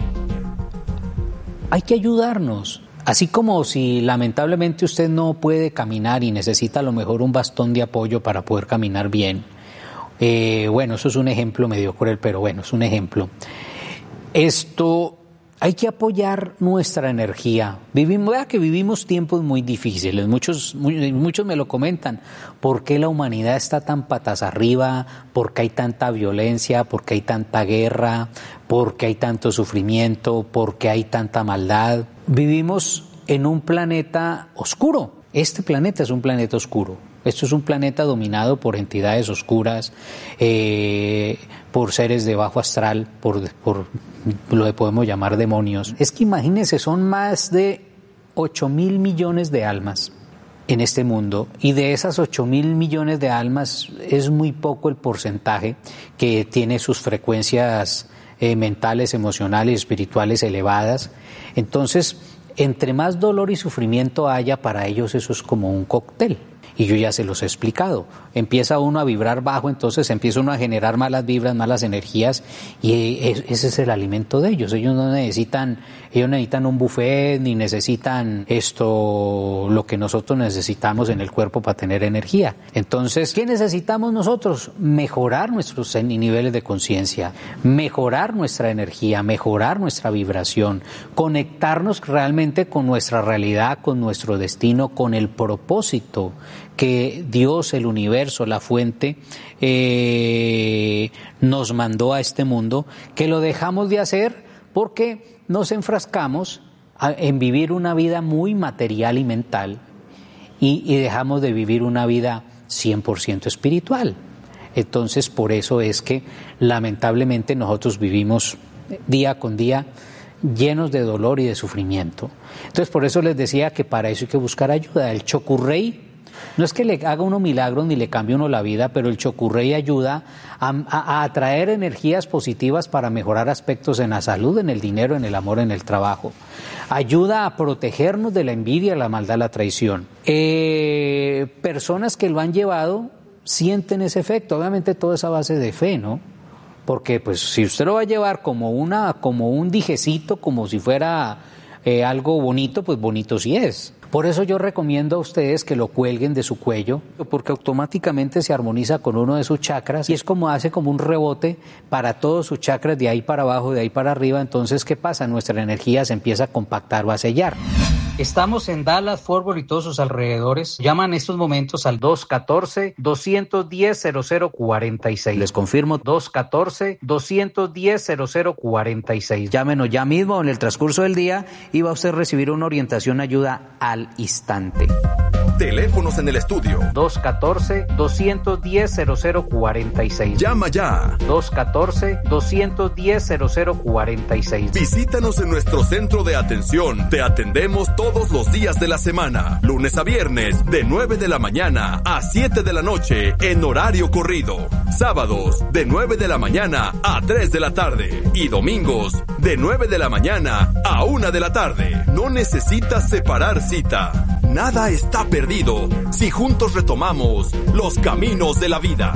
S10: hay que ayudarnos. Así como si lamentablemente usted no puede caminar y necesita a lo mejor un bastón de apoyo para poder caminar bien. Eh, bueno, eso es un ejemplo medio cruel, pero bueno, es un ejemplo. Esto, hay que apoyar nuestra energía. Vivimos, vea que vivimos tiempos muy difíciles. Muchos, muy, muchos me lo comentan. ¿Por qué la humanidad está tan patas arriba? ¿Por qué hay tanta violencia? ¿Por qué hay tanta guerra? ¿Por qué hay tanto sufrimiento? ¿Por qué hay tanta maldad? Vivimos en un planeta oscuro. Este planeta es un planeta oscuro. Esto es un planeta dominado por entidades oscuras, eh, por seres de bajo astral, por, por lo que podemos llamar demonios. Es que imagínense, son más de ocho mil millones de almas en este mundo, y de esas ocho mil millones de almas es muy poco el porcentaje que tiene sus frecuencias eh, mentales, emocionales y espirituales elevadas. Entonces, entre más dolor y sufrimiento haya, para ellos eso es como un cóctel. Y yo ya se los he explicado. Empieza uno a vibrar bajo, entonces empieza uno a generar malas vibras, malas energías, y ese es el alimento de ellos. Ellos no necesitan, ellos necesitan un buffet, ni necesitan esto, lo que nosotros necesitamos en el cuerpo para tener energía. Entonces, ¿qué necesitamos nosotros? Mejorar nuestros niveles de conciencia, mejorar nuestra energía, mejorar nuestra vibración, conectarnos realmente con nuestra realidad, con nuestro destino, con el propósito que Dios, el universo, la fuente, eh, nos mandó a este mundo, que lo dejamos de hacer porque nos enfrascamos a, en vivir una vida muy material y mental, y, y dejamos de vivir una vida cien por ciento espiritual. Entonces, por eso es que lamentablemente nosotros vivimos día con día llenos de dolor y de sufrimiento. Entonces, por eso les decía que para eso hay que buscar ayuda. El Chokurey no es que le haga uno milagros ni le cambie uno la vida, pero el Chokurey ayuda a, a, a atraer energías positivas para mejorar aspectos en la salud, en el dinero, en el amor, en el trabajo. Ayuda a protegernos de la envidia, la maldad, la traición. Eh, personas que lo han llevado sienten ese efecto. Obviamente todo es a base de fe, ¿no? Porque pues si usted lo va a llevar como una, como un dijecito, como si fuera eh, algo bonito, pues bonito sí es. Por eso yo recomiendo a ustedes que lo cuelguen de su cuello, porque automáticamente se armoniza con uno de sus chakras y es como hace como un rebote para todos sus chakras de ahí para abajo, de ahí para arriba. Entonces, ¿qué pasa? Nuestra energía se empieza a compactar o a sellar. Estamos en Dallas, Fort Worth y todos sus alrededores. Llaman en estos momentos al dos uno cuatro, dos uno cero, cero cero cuatro seis. Les confirmo, dos uno cuatro, dos uno cero, cero cero cuatro seis. Llámenos ya mismo en el transcurso del día y va a usted recibir una orientación, ayuda al instante.
S9: Teléfonos en el estudio.
S10: dos uno cuatro, dos uno cero, cero cero cuatro seis.
S9: Llama ya.
S10: dos uno cuatro, dos uno cero, cero cero cuatro seis.
S9: Visítanos en nuestro centro de atención. Te atendemos todos los días de la semana. Lunes a viernes, de nueve de la mañana a siete de la noche, en horario corrido. Sábados, de nueve de la mañana a tres de la tarde. Y domingos, de nueve de la mañana a una de la tarde. No necesitas separar cita. Nada está perdido si juntos retomamos los caminos de la vida.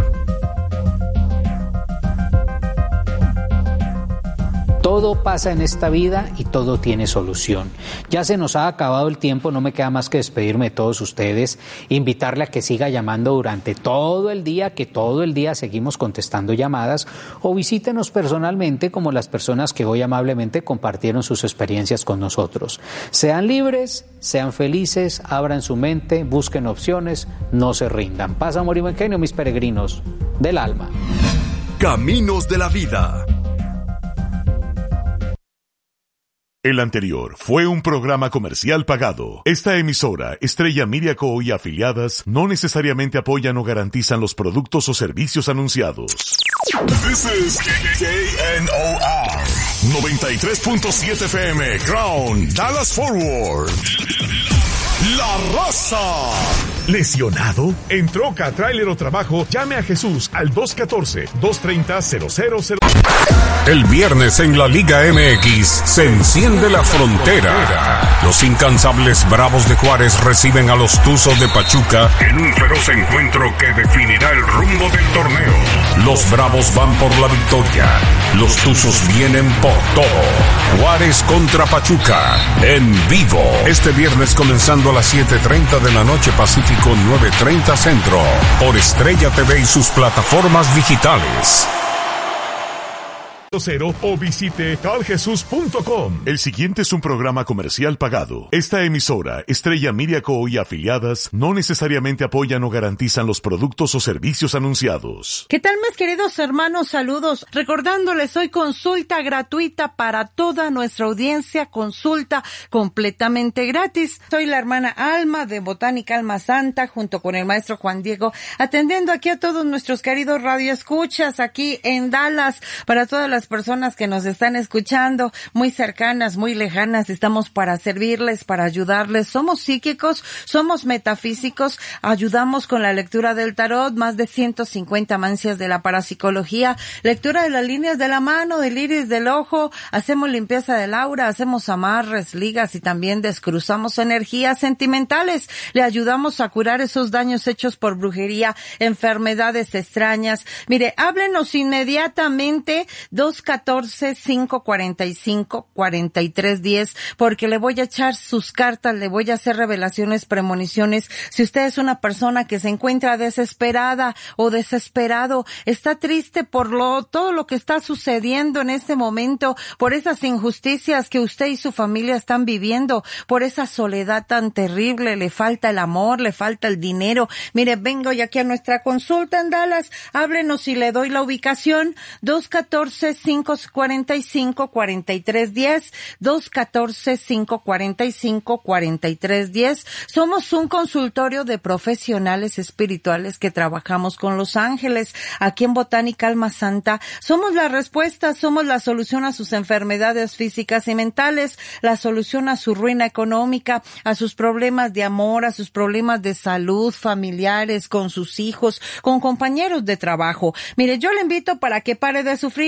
S10: Todo pasa en esta vida y todo tiene solución. Ya se nos ha acabado el tiempo, no me queda más que despedirme de todos ustedes, invitarle a que siga llamando durante todo el día, que todo el día seguimos contestando llamadas, o visítenos personalmente como las personas que hoy amablemente compartieron sus experiencias con nosotros. Sean libres, sean felices, abran su mente, busquen opciones, no se rindan. Paz, amor y buen genio, mis peregrinos del alma.
S9: Caminos de la vida.
S4: El anterior fue un programa comercial pagado. Esta emisora, Estrella Media Co. y afiliadas, no necesariamente apoyan o garantizan los productos o servicios anunciados.
S5: This is K N O R noventa y tres punto siete F M, Crown, Dallas Forward. La Raza.
S13: ¿Lesionado? ¿En troca, tráiler o trabajo? Llame a Jesús al dos uno cuatro, dos tres cero, cero cero cero.
S14: El viernes en la Liga M X se enciende la frontera. Los incansables Bravos de Juárez reciben a los Tuzos de Pachuca en un feroz encuentro que definirá el rumbo del torneo. Los Bravos van por la victoria. Los Tuzos vienen por todo. Juárez contra Pachuca en vivo. Este viernes comenzando a las siete treinta de la noche Pacífico, nueve treinta Centro. Por Estrella T V y sus plataformas digitales.
S13: Cero o visite tal jesús punto com.
S4: El siguiente es un programa comercial pagado. Esta emisora, Estrella Media Co. y afiliadas, no necesariamente apoyan o garantizan los productos o servicios anunciados.
S15: ¿Qué tal, mis queridos hermanos? Saludos. Recordándoles hoy consulta gratuita para toda nuestra audiencia, consulta completamente gratis. Soy la hermana Alma de Botánica Alma Santa, junto con el maestro Juan Diego, atendiendo aquí a todos nuestros queridos radioescuchas aquí en Dallas, para todas las personas que nos están escuchando, muy cercanas, muy lejanas. Estamos para servirles, para ayudarles. Somos psíquicos, somos metafísicos, ayudamos con la lectura del tarot, más de ciento cincuenta mancias de la parapsicología, lectura de las líneas de la mano, del iris del ojo, hacemos limpieza del aura, hacemos amarres, ligas y también descruzamos energías sentimentales. Le ayudamos a curar esos daños hechos por brujería, enfermedades extrañas. Mire, háblenos inmediatamente, dos uno cuatro, cinco cuatro cinco, cuatro tres uno cero, porque le voy a echar sus cartas, le voy a hacer revelaciones, premoniciones. Si usted es una persona que se encuentra desesperada o desesperado, está triste por lo, todo lo que está sucediendo en este momento, por esas injusticias que usted y su familia están viviendo, por esa soledad tan terrible, le falta el amor, le falta el dinero. Mire, vengo hoy aquí a nuestra consulta en Dallas, háblenos y le doy la ubicación, dos uno cuatro, cinco cuatro cinco, cuatro tres uno cero, dos uno cuatro, cinco cuatro cinco, cuatro tres uno cero. Somos un consultorio de profesionales espirituales que trabajamos con los ángeles. Aquí en Botánica Alma Santa somos la respuesta, somos la solución a sus enfermedades físicas y mentales, la solución a su ruina económica, a sus problemas de amor, a sus problemas de salud, familiares, con sus hijos, con compañeros de trabajo. Mire, yo le invito para que pare de sufrir.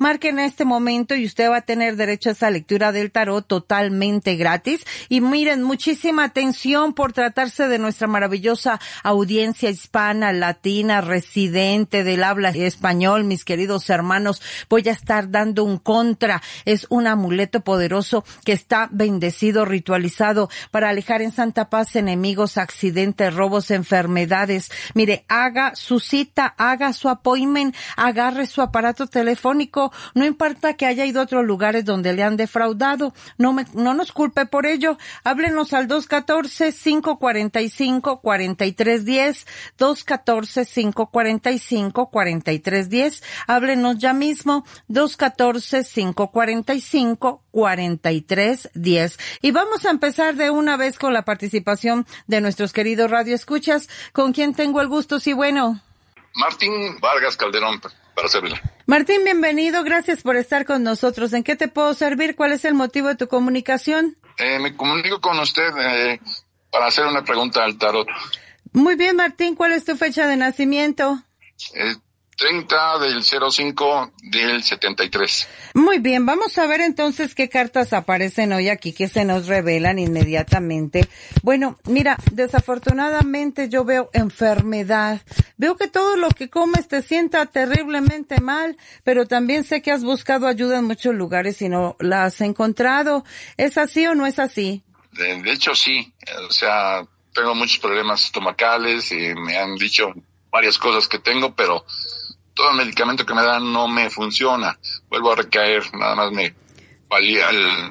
S15: marque en este momento y usted va a tener derecho a esa lectura del tarot totalmente gratis. Y miren, muchísima atención por tratarse de nuestra maravillosa audiencia hispana, latina, residente del habla español, mis queridos hermanos. Voy a estar dando un contra. Es un amuleto poderoso que está bendecido, ritualizado para alejar en santa paz enemigos, accidentes, robos, enfermedades. Mire, haga su cita, haga su appointment, agarre su aparato telefónico. No importa que haya ido a otros lugares donde le han defraudado. No me, no nos culpe por ello. Háblenos al dos uno cuatro, cinco cuatro cinco, cuatro tres uno cero, dos uno cuatro, cinco cuatro cinco, cuatro tres uno cero. Háblenos ya mismo, dos uno cuatro, cinco cuatro cinco, cuatro tres uno cero. Y vamos a empezar de una vez con la participación de nuestros queridos radioescuchas. ¿Con quién tengo el gusto? Sí, bueno.
S16: Martín Vargas Calderón, para servirle.
S15: Martín, bienvenido. Gracias por estar con nosotros. ¿En qué te puedo servir? ¿Cuál es el motivo de tu comunicación?
S16: Eh, me comunico con usted eh, para hacer una pregunta al tarot.
S15: Muy bien, Martín. ¿Cuál es tu fecha de nacimiento?
S16: Eh, treinta del cero cinco del setenta y tres.
S15: Muy bien, vamos a ver entonces qué cartas aparecen hoy aquí que se nos revelan inmediatamente. Bueno, mira, desafortunadamente yo veo enfermedad. Veo que todo lo que comes te sienta terriblemente mal, pero también sé que has buscado ayuda en muchos lugares y no la has encontrado. ¿Es así o no es así?
S16: De, de hecho, sí. O sea, tengo muchos problemas estomacales y me han dicho varias cosas que tengo, pero todo el medicamento que me dan no me funciona. Vuelvo a recaer, nada más me valía el,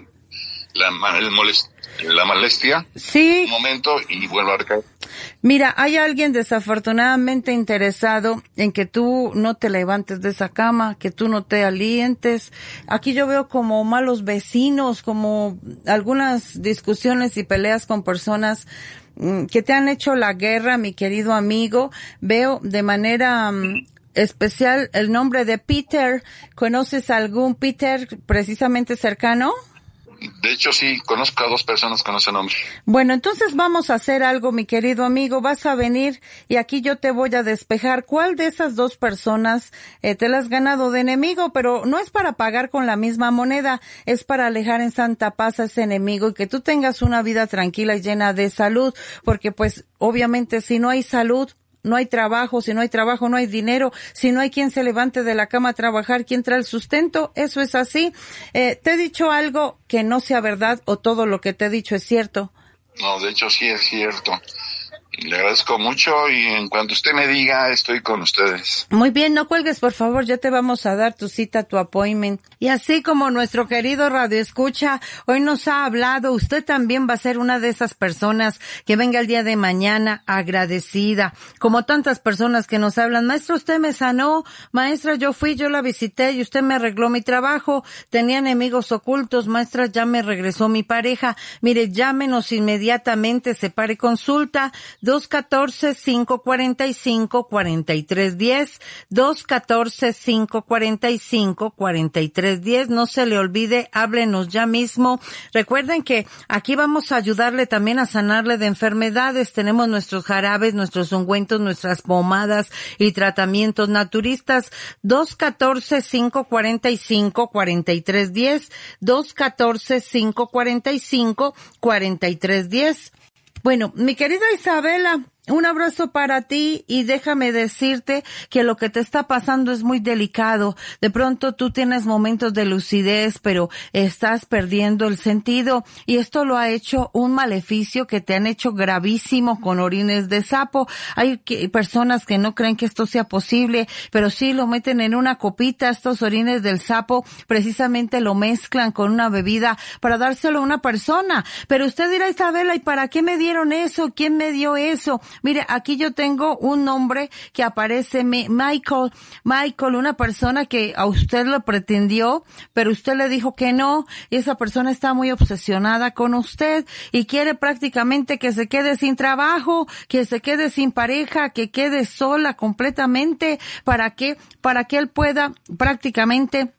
S16: la, el molest, la molestia.
S15: Sí.
S16: Un momento y vuelvo a recaer.
S15: Mira, hay alguien desafortunadamente interesado en que tú no te levantes de esa cama, que tú no te alientes. Aquí yo veo como malos vecinos, como algunas discusiones y peleas con personas que te han hecho la guerra, mi querido amigo. Veo de manera um, especial el nombre de Peter. ¿Conoces algún Peter precisamente cercano?
S16: De hecho, sí, conozco a dos personas con ese nombre.
S15: Bueno, entonces vamos a hacer algo, mi querido amigo. Vas a venir y aquí yo te voy a despejar cuál de esas dos personas eh, te la has ganado de enemigo, pero no es para pagar con la misma moneda, es para alejar en santa paz a ese enemigo y que tú tengas una vida tranquila y llena de salud, porque pues obviamente si no hay salud, no hay trabajo, si no hay trabajo, no hay dinero, si no hay quien se levante de la cama a trabajar, quien trae el sustento, eso es así. Eh, ¿te he dicho algo que no sea verdad o todo lo que te he dicho es cierto?
S16: No, de hecho sí es cierto. Le agradezco mucho y en cuanto usted me diga, estoy con ustedes.
S15: Muy bien, no cuelgues, por favor, ya te vamos a dar tu cita, tu appointment. Y así como nuestro querido Radio Escucha hoy nos ha hablado, usted también va a ser una de esas personas que venga el día de mañana agradecida. Como tantas personas que nos hablan, maestra, usted me sanó, maestra, yo fui, yo la visité y usted me arregló mi trabajo, tenía enemigos ocultos, maestra, ya me regresó mi pareja. Mire, llámenos inmediatamente, separe consulta, dos uno cuatro, cinco cuatro cinco, cuatro tres uno cero, dos uno cuatro, cinco cuatro cinco, cuatro tres uno cero. No se le olvide, háblenos ya mismo. Recuerden que aquí vamos a ayudarle también a sanarle de enfermedades. Tenemos nuestros jarabes, nuestros ungüentos, nuestras pomadas y tratamientos naturistas. dos uno cuatro, cinco cuatro cinco, cuatro tres uno cero, dos uno cuatro, cinco cuatro cinco, cuatro tres uno cero. Bueno, mi querida Isabela, un abrazo para ti y déjame decirte que lo que te está pasando es muy delicado. De pronto tú tienes momentos de lucidez, pero estás perdiendo el sentido y esto lo ha hecho un maleficio que te han hecho gravísimo con orines de sapo. Hay que, personas que no creen que esto sea posible, pero sí lo meten en una copita, estos orines del sapo, precisamente lo mezclan con una bebida para dárselo a una persona. Pero usted dirá, Isabela, ¿y para qué me dieron eso? ¿Quién me dio eso? Mire, aquí yo tengo un nombre que aparece, Michael, Michael, una persona que a usted lo pretendió, pero usted le dijo que no, y esa persona está muy obsesionada con usted y quiere prácticamente que se quede sin trabajo, que se quede sin pareja, que quede sola completamente, para que, para que él pueda prácticamente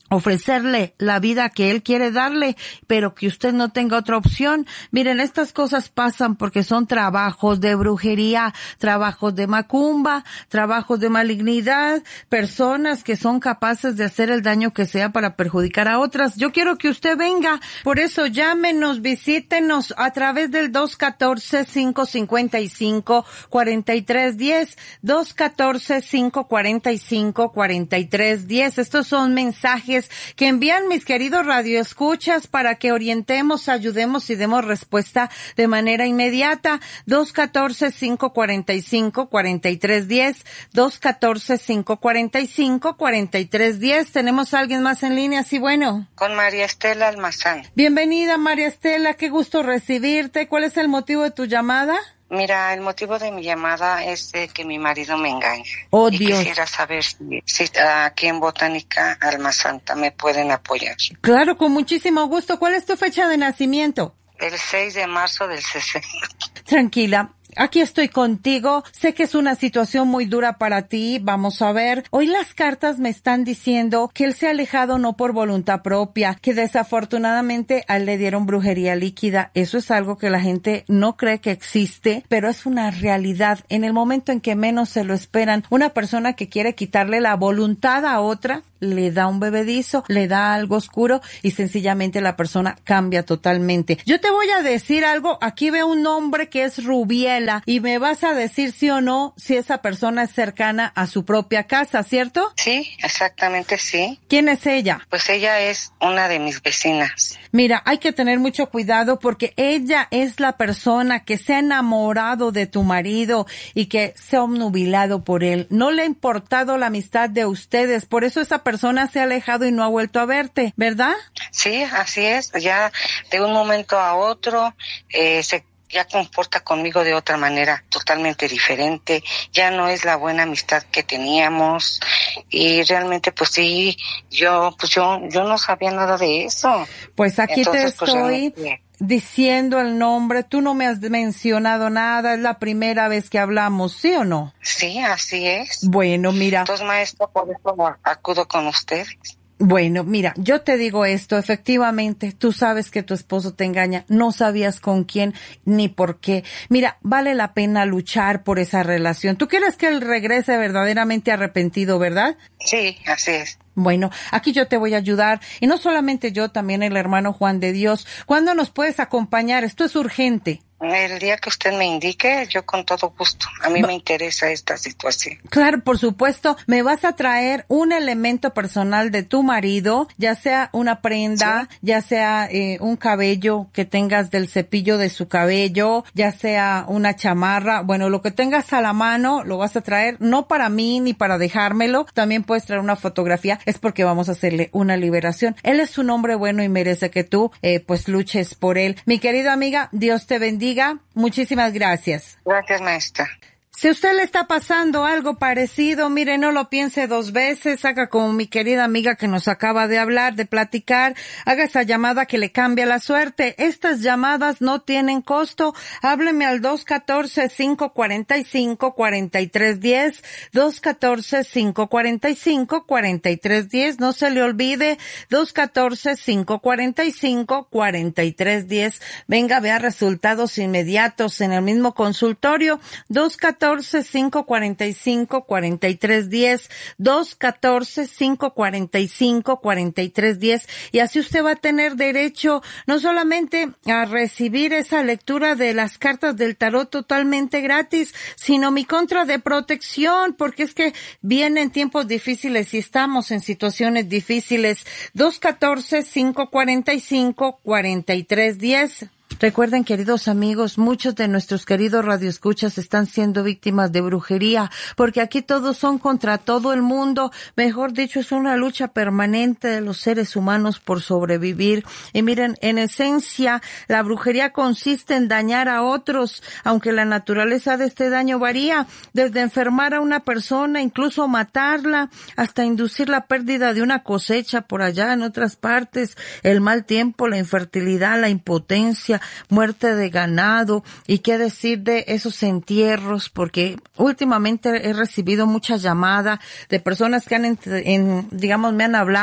S15: ofrecerle la vida que él quiere darle, pero que usted no tenga otra opción. Miren, estas cosas pasan porque son trabajos de brujería, trabajos de macumba, trabajos de malignidad, personas que son capaces de hacer el daño que sea para perjudicar a otras. Yo quiero que usted venga, por eso llámenos, visítenos a través del dos uno cuatro, cinco cinco cinco, cuatro tres uno cero, dos uno cuatro, cinco cuatro cinco, cuatro tres uno cero. Estos son mensajes que envían mis queridos radioescuchas para que orientemos, ayudemos y demos respuesta de manera inmediata. dos uno cuatro, cinco cuatro cinco, cuatro tres uno cero, dos uno cuatro, cinco cuatro cinco, cuatro tres uno cero. ¿Tenemos a alguien más en línea? Sí, bueno.
S1: Con María Estela Almazán.
S15: Bienvenida, María Estela, qué gusto recibirte. ¿Cuál es el motivo de tu llamada?
S1: Mira, el motivo de mi llamada es de que mi marido me engaña.
S15: Oh,
S1: y
S15: Dios.
S1: Quisiera saber si, si aquí en Botánica Alma Santa me pueden apoyar.
S15: Claro, con muchísimo gusto. ¿Cuál es tu fecha de nacimiento?
S1: El seis de marzo del sesenta.
S15: Tranquila. Aquí estoy contigo. Sé que es una situación muy dura para ti. Vamos a ver. Hoy las cartas me están diciendo que él se ha alejado no por voluntad propia, que desafortunadamente a él le dieron brujería líquida. Eso es algo que la gente no cree que existe, pero es una realidad. En el momento en que menos se lo esperan, una persona que quiere quitarle la voluntad a otra, le da un bebedizo, le da algo oscuro y sencillamente la persona cambia totalmente. Yo te voy a decir algo. Aquí veo un nombre que es Rubiela y me vas a decir sí o no si esa persona es cercana a su propia casa, ¿cierto?
S1: Sí, exactamente sí.
S15: ¿Quién es ella?
S1: Pues ella es una de mis vecinas.
S15: Mira, hay que tener mucho cuidado porque ella es la persona que se ha enamorado de tu marido y que se ha obnubilado por él. No le ha importado la amistad de ustedes, por eso esa persona se ha alejado y no ha vuelto a verte, ¿verdad?
S1: Sí, así es. Ya de un momento a otro eh, se ya comporta conmigo de otra manera totalmente diferente, ya no es la buena amistad que teníamos y realmente pues sí, yo pues yo yo no sabía nada de eso.
S15: Pues aquí Entonces, te estoy
S1: pues, realmente...
S15: diciendo el nombre, tú no me has mencionado nada, es la primera vez que hablamos, ¿sí o no?
S1: Sí, así es.
S15: Bueno, mira.
S1: Entonces, maestra, por eso acudo con ustedes.
S15: Bueno, mira, yo te digo esto, efectivamente, tú sabes que tu esposo te engaña, no sabías con quién ni por qué. Mira, vale la pena luchar por esa relación. ¿Tú quieres que él regrese verdaderamente arrepentido, verdad?
S1: Sí, así es.
S15: Bueno, aquí yo te voy a ayudar, y no solamente yo, también el hermano Juan de Dios. ¿Cuándo nos puedes acompañar? Esto es urgente.
S1: El día que usted me indique, yo con todo gusto. A mí me interesa esta situación.
S15: Claro, por supuesto. Me vas a traer un elemento personal de tu marido, ya sea una prenda, ¿sí? ya sea eh, un cabello que tengas del cepillo de su cabello, ya sea una chamarra. Bueno, lo que tengas a la mano lo vas a traer, no para mí ni para dejármelo. También puedes traer una fotografía. Es porque vamos a hacerle una liberación. Él es un hombre bueno y merece que tú eh, pues luches por él. Mi querida amiga, Dios te bendiga. Muchísimas gracias.
S1: Gracias, maestra.
S15: Si a usted le está pasando algo parecido, mire, no lo piense dos veces, haga como mi querida amiga que nos acaba de hablar, de platicar, haga esa llamada que le cambia la suerte. Estas llamadas no tienen costo. Hábleme al dos uno cuatro, cinco cuatro cinco, cuatro tres uno cero, dos uno cuatro, cinco cuatro cinco, cuatro tres uno cero. No se le olvide, dos uno cuatro, cinco cuatro cinco, cuatro tres uno cero. Venga, vea resultados inmediatos en el mismo consultorio. dos uno cuatro, cinco cuatro cinco, cuatro tres uno cero, dos uno cuatro, cinco cuatro cinco, cuatro tres uno cero, y así usted va a tener derecho no solamente a recibir esa lectura de las cartas del tarot totalmente gratis, sino mi contra de protección, porque es que vienen tiempos difíciles y estamos en situaciones difíciles. dos uno cuatro, cinco cuatro cinco, cuatro tres uno cero. Recuerden, queridos amigos, muchos de nuestros queridos radioescuchas están siendo víctimas de brujería, porque aquí todos son contra todo el mundo. Mejor dicho, es una lucha permanente de los seres humanos por sobrevivir. Y miren, en esencia, la brujería consiste en dañar a otros, aunque la naturaleza de este daño varía, desde enfermar a una persona, incluso matarla, hasta inducir la pérdida de una cosecha por allá en otras partes, el mal tiempo, la infertilidad, la impotencia, muerte de ganado, y qué decir de esos entierros, porque últimamente he recibido muchas llamadas de personas que han, en, digamos, me han hablado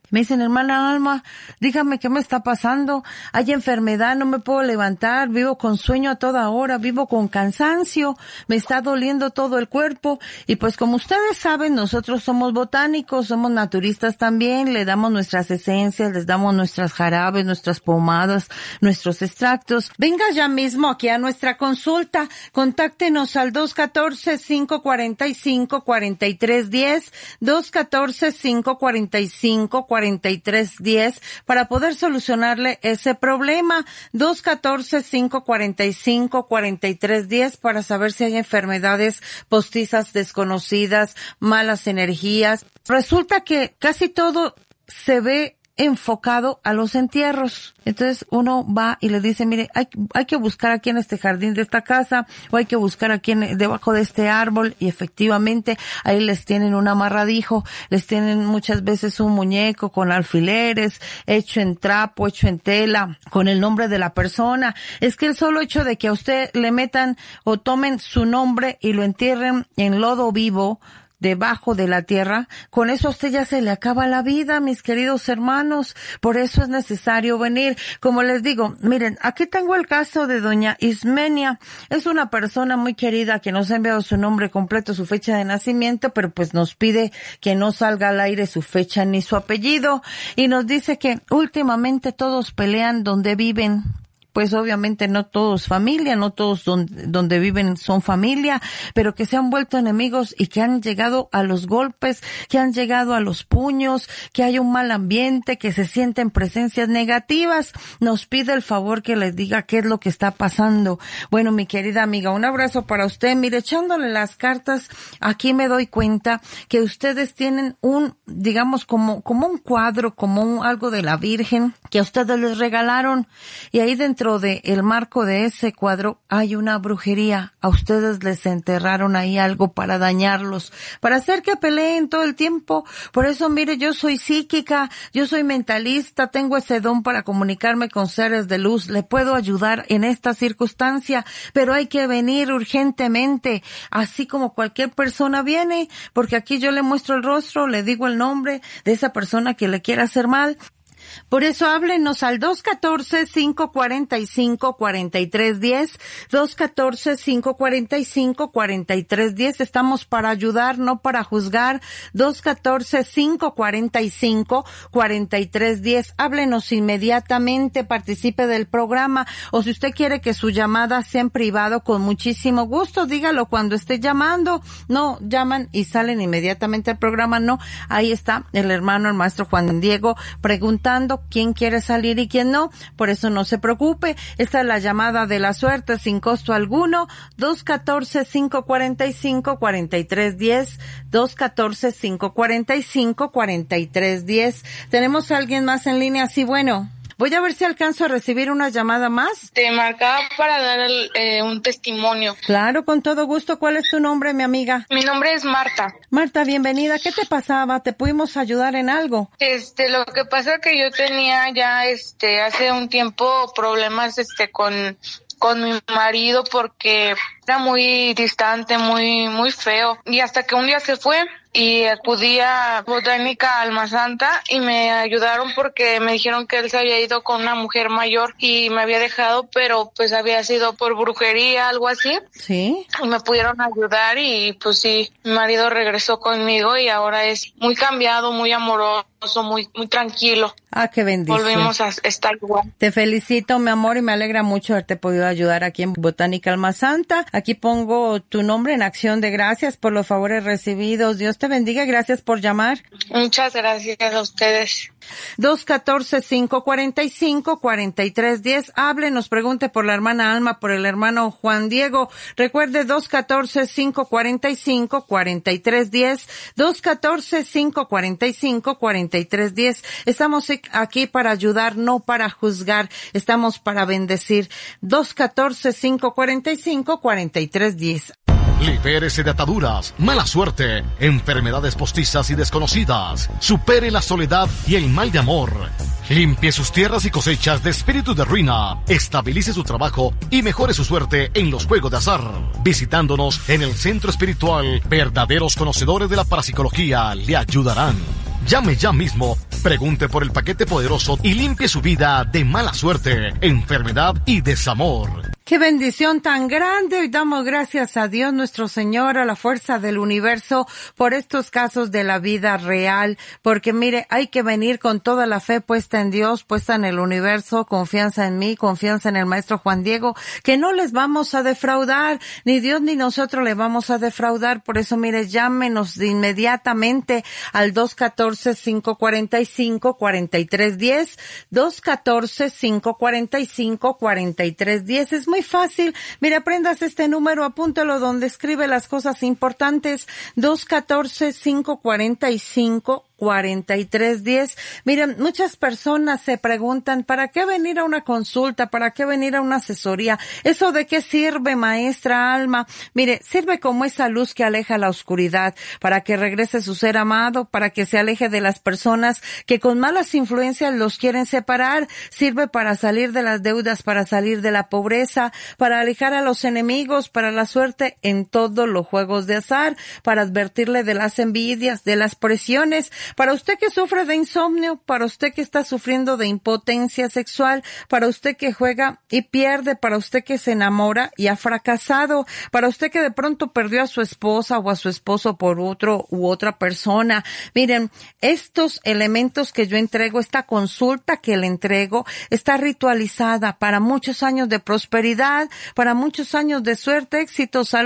S15: Me dicen, hermana Alma, dígame qué me está pasando. Hay enfermedad, no me puedo levantar, vivo con sueño a toda hora, vivo con cansancio, me está doliendo todo el cuerpo. Y pues como ustedes saben, nosotros somos botánicos, somos naturistas también, le damos nuestras esencias, les damos nuestras jarabes, nuestras pomadas, nuestros extractos. Venga ya mismo aquí a nuestra consulta, contáctenos al dos uno cuatro, cinco cuatro cinco, cuatro tres uno cero, dos uno cuatro, cinco cuatro cinco, cuatro tres uno cero para poder solucionarle ese problema. dos uno cuatro, cinco cuatro cinco, cuatro tres uno cero para saber si hay enfermedades postizas desconocidas, malas energías. Resulta que casi todo se ve enfocado a los entierros. Entonces uno va y le dice, mire, hay, hay que buscar aquí en este jardín de esta casa, o hay que buscar aquí en, debajo de este árbol, y efectivamente ahí les tienen un amarradijo, les tienen muchas veces un muñeco con alfileres, hecho en trapo, hecho en tela, con el nombre de la persona. Es que el solo hecho de que a usted le metan o tomen su nombre y lo entierren en lodo vivo, debajo de la tierra, con eso a usted ya se le acaba la vida, mis queridos hermanos. Por eso es necesario venir. Como les digo, miren, aquí tengo el caso de doña Ismenia. Es una persona muy querida que nos ha enviado su nombre completo, su fecha de nacimiento, pero pues nos pide que no salga al aire su fecha ni su apellido, y nos dice que últimamente todos pelean donde viven. Pues obviamente no todos familia, no todos donde, donde viven son familia, pero que se han vuelto enemigos y que han llegado a los golpes, que han llegado a los puños, que hay un mal ambiente, que se sienten presencias negativas. Nos pide el favor que les diga qué es lo que está pasando. Bueno, mi querida amiga, un abrazo para usted. Mire, echándole las cartas, aquí me doy cuenta que ustedes tienen un, digamos, como, como un cuadro, como un, algo de la Virgen que a ustedes les regalaron, y ahí dentro de el marco de ese cuadro hay una brujería. A ustedes les enterraron ahí algo para dañarlos, para hacer que peleen todo el tiempo. Por eso, mire, yo soy psíquica, yo soy mentalista, tengo ese don para comunicarme con seres de luz, le puedo ayudar en esta circunstancia, pero hay que venir urgentemente, así como cualquier persona viene, porque aquí yo le muestro el rostro, le digo el nombre de esa persona que le quiera hacer mal. Por eso háblenos al dos uno cuatro, cinco cuatro cinco, cuatro tres uno cero, dos uno cuatro, cinco cuatro cinco, cuatro tres uno cero. Estamos para ayudar, no para juzgar. dos uno cuatro, cinco cuatro cinco, cuatro tres uno cero. Háblenos inmediatamente, participe del programa, o si usted quiere que su llamada sea en privado, con muchísimo gusto, dígalo cuando esté llamando. No, llaman y salen inmediatamente al programa, no. Ahí está el hermano, el maestro Juan Diego, preguntando quién quiere salir y quién no. Por eso no se preocupe, esta es la llamada de la suerte sin costo alguno. Dos uno cuatro, cinco cuatro cinco, cuatro tres uno cero, dos uno cuatro, cinco cuatro cinco, cuatro tres uno cero. Tenemos a alguien más en línea, sí, bueno. Voy a ver si alcanzo a recibir una llamada más.
S17: Te marcaba para dar el, eh, un testimonio.
S15: Claro, con todo gusto. ¿Cuál es tu nombre, mi amiga?
S17: Mi nombre es Marta.
S15: Marta, bienvenida. ¿Qué te pasaba? ¿Te pudimos ayudar en algo?
S17: Este, lo que pasa es que yo tenía ya, este, hace un tiempo problemas, este, con, con mi marido porque era muy distante, muy, muy feo. Y hasta que un día se fue, y acudí a Botánica Alma Santa y me ayudaron porque me dijeron que él se había ido con una mujer mayor y me había dejado, pero pues había sido por brujería, algo así.
S15: Sí.
S17: Y me pudieron ayudar y pues sí, mi marido regresó conmigo y ahora es muy cambiado, muy amoroso, muy, muy tranquilo.
S15: Ah, qué bendición.
S17: Volvemos a estar igual.
S15: Te felicito, mi amor, y me alegra mucho haberte podido ayudar aquí en Botánica Alma Santa. Aquí pongo tu nombre en acción de gracias por los favores recibidos. Dios te bendiga, gracias por llamar.
S17: Muchas gracias a ustedes.
S15: dos uno cuatro, cinco cuatro cinco, cuatro tres uno cero. Hable, nos pregunte por la hermana Alma, por el hermano Juan Diego. Recuerde, dos uno cuatro, cinco cuatro cinco, cuatro tres uno cero, dos uno cuatro, cinco cuatro cinco, cuatro tres uno cero. Estamos aquí para ayudar, no para juzgar. Estamos para bendecir. dos uno cuatro, cinco cuatro cinco, cuatro tres uno cero.
S18: Libérese de ataduras, mala suerte, enfermedades postizas y desconocidas. Supere la soledad y el mal de amor. Limpie sus tierras y cosechas de espíritus de ruina. Estabilice su trabajo y mejore su suerte en los juegos de azar. Visitándonos en el Centro Espiritual, verdaderos conocedores de la parapsicología le ayudarán. Llame ya mismo, pregunte por el paquete poderoso y limpie su vida de mala suerte, enfermedad y desamor.
S15: Qué bendición tan grande. Hoy damos gracias a Dios nuestro Señor, a la fuerza del universo, por estos casos de la vida real. Porque mire, hay que venir con toda la fe puesta en Dios, puesta en el universo, confianza en mí, confianza en el maestro Juan Diego, que no les vamos a defraudar, ni Dios ni nosotros le vamos a defraudar. Por eso, mire, llámenos de inmediatamente al dos uno cuatro, cinco cuatro cinco, cuatro tres uno cero, dos uno cuatro, cinco cuatro cinco, cuatro tres uno cero. Es muy fácil. Mire, aprendas este número, apúntalo donde escribe las cosas importantes. dos uno cuatro, cinco cuatro cinco, cuarenta y tres diez. Miren, muchas personas se preguntan, ¿para qué venir a una consulta? ¿Para qué venir a una asesoría? ¿Eso de qué sirve, maestra Alma? Mire, sirve como esa luz que aleja la oscuridad, para que regrese su ser amado, para que se aleje de las personas que con malas influencias los quieren separar. Sirve para salir de las deudas, para salir de la pobreza, para alejar a los enemigos, para la suerte en todos los juegos de azar, para advertirle de las envidias, de las presiones. Para usted que sufre de insomnio, para usted que está sufriendo de impotencia sexual, para usted que juega y pierde, para usted que se enamora y ha fracasado, para usted que de pronto perdió a su esposa o a su esposo por otro u otra persona. Miren, estos elementos que yo entrego, esta consulta que le entrego, está ritualizada para muchos años de prosperidad, para muchos años de suerte, éxito, salud.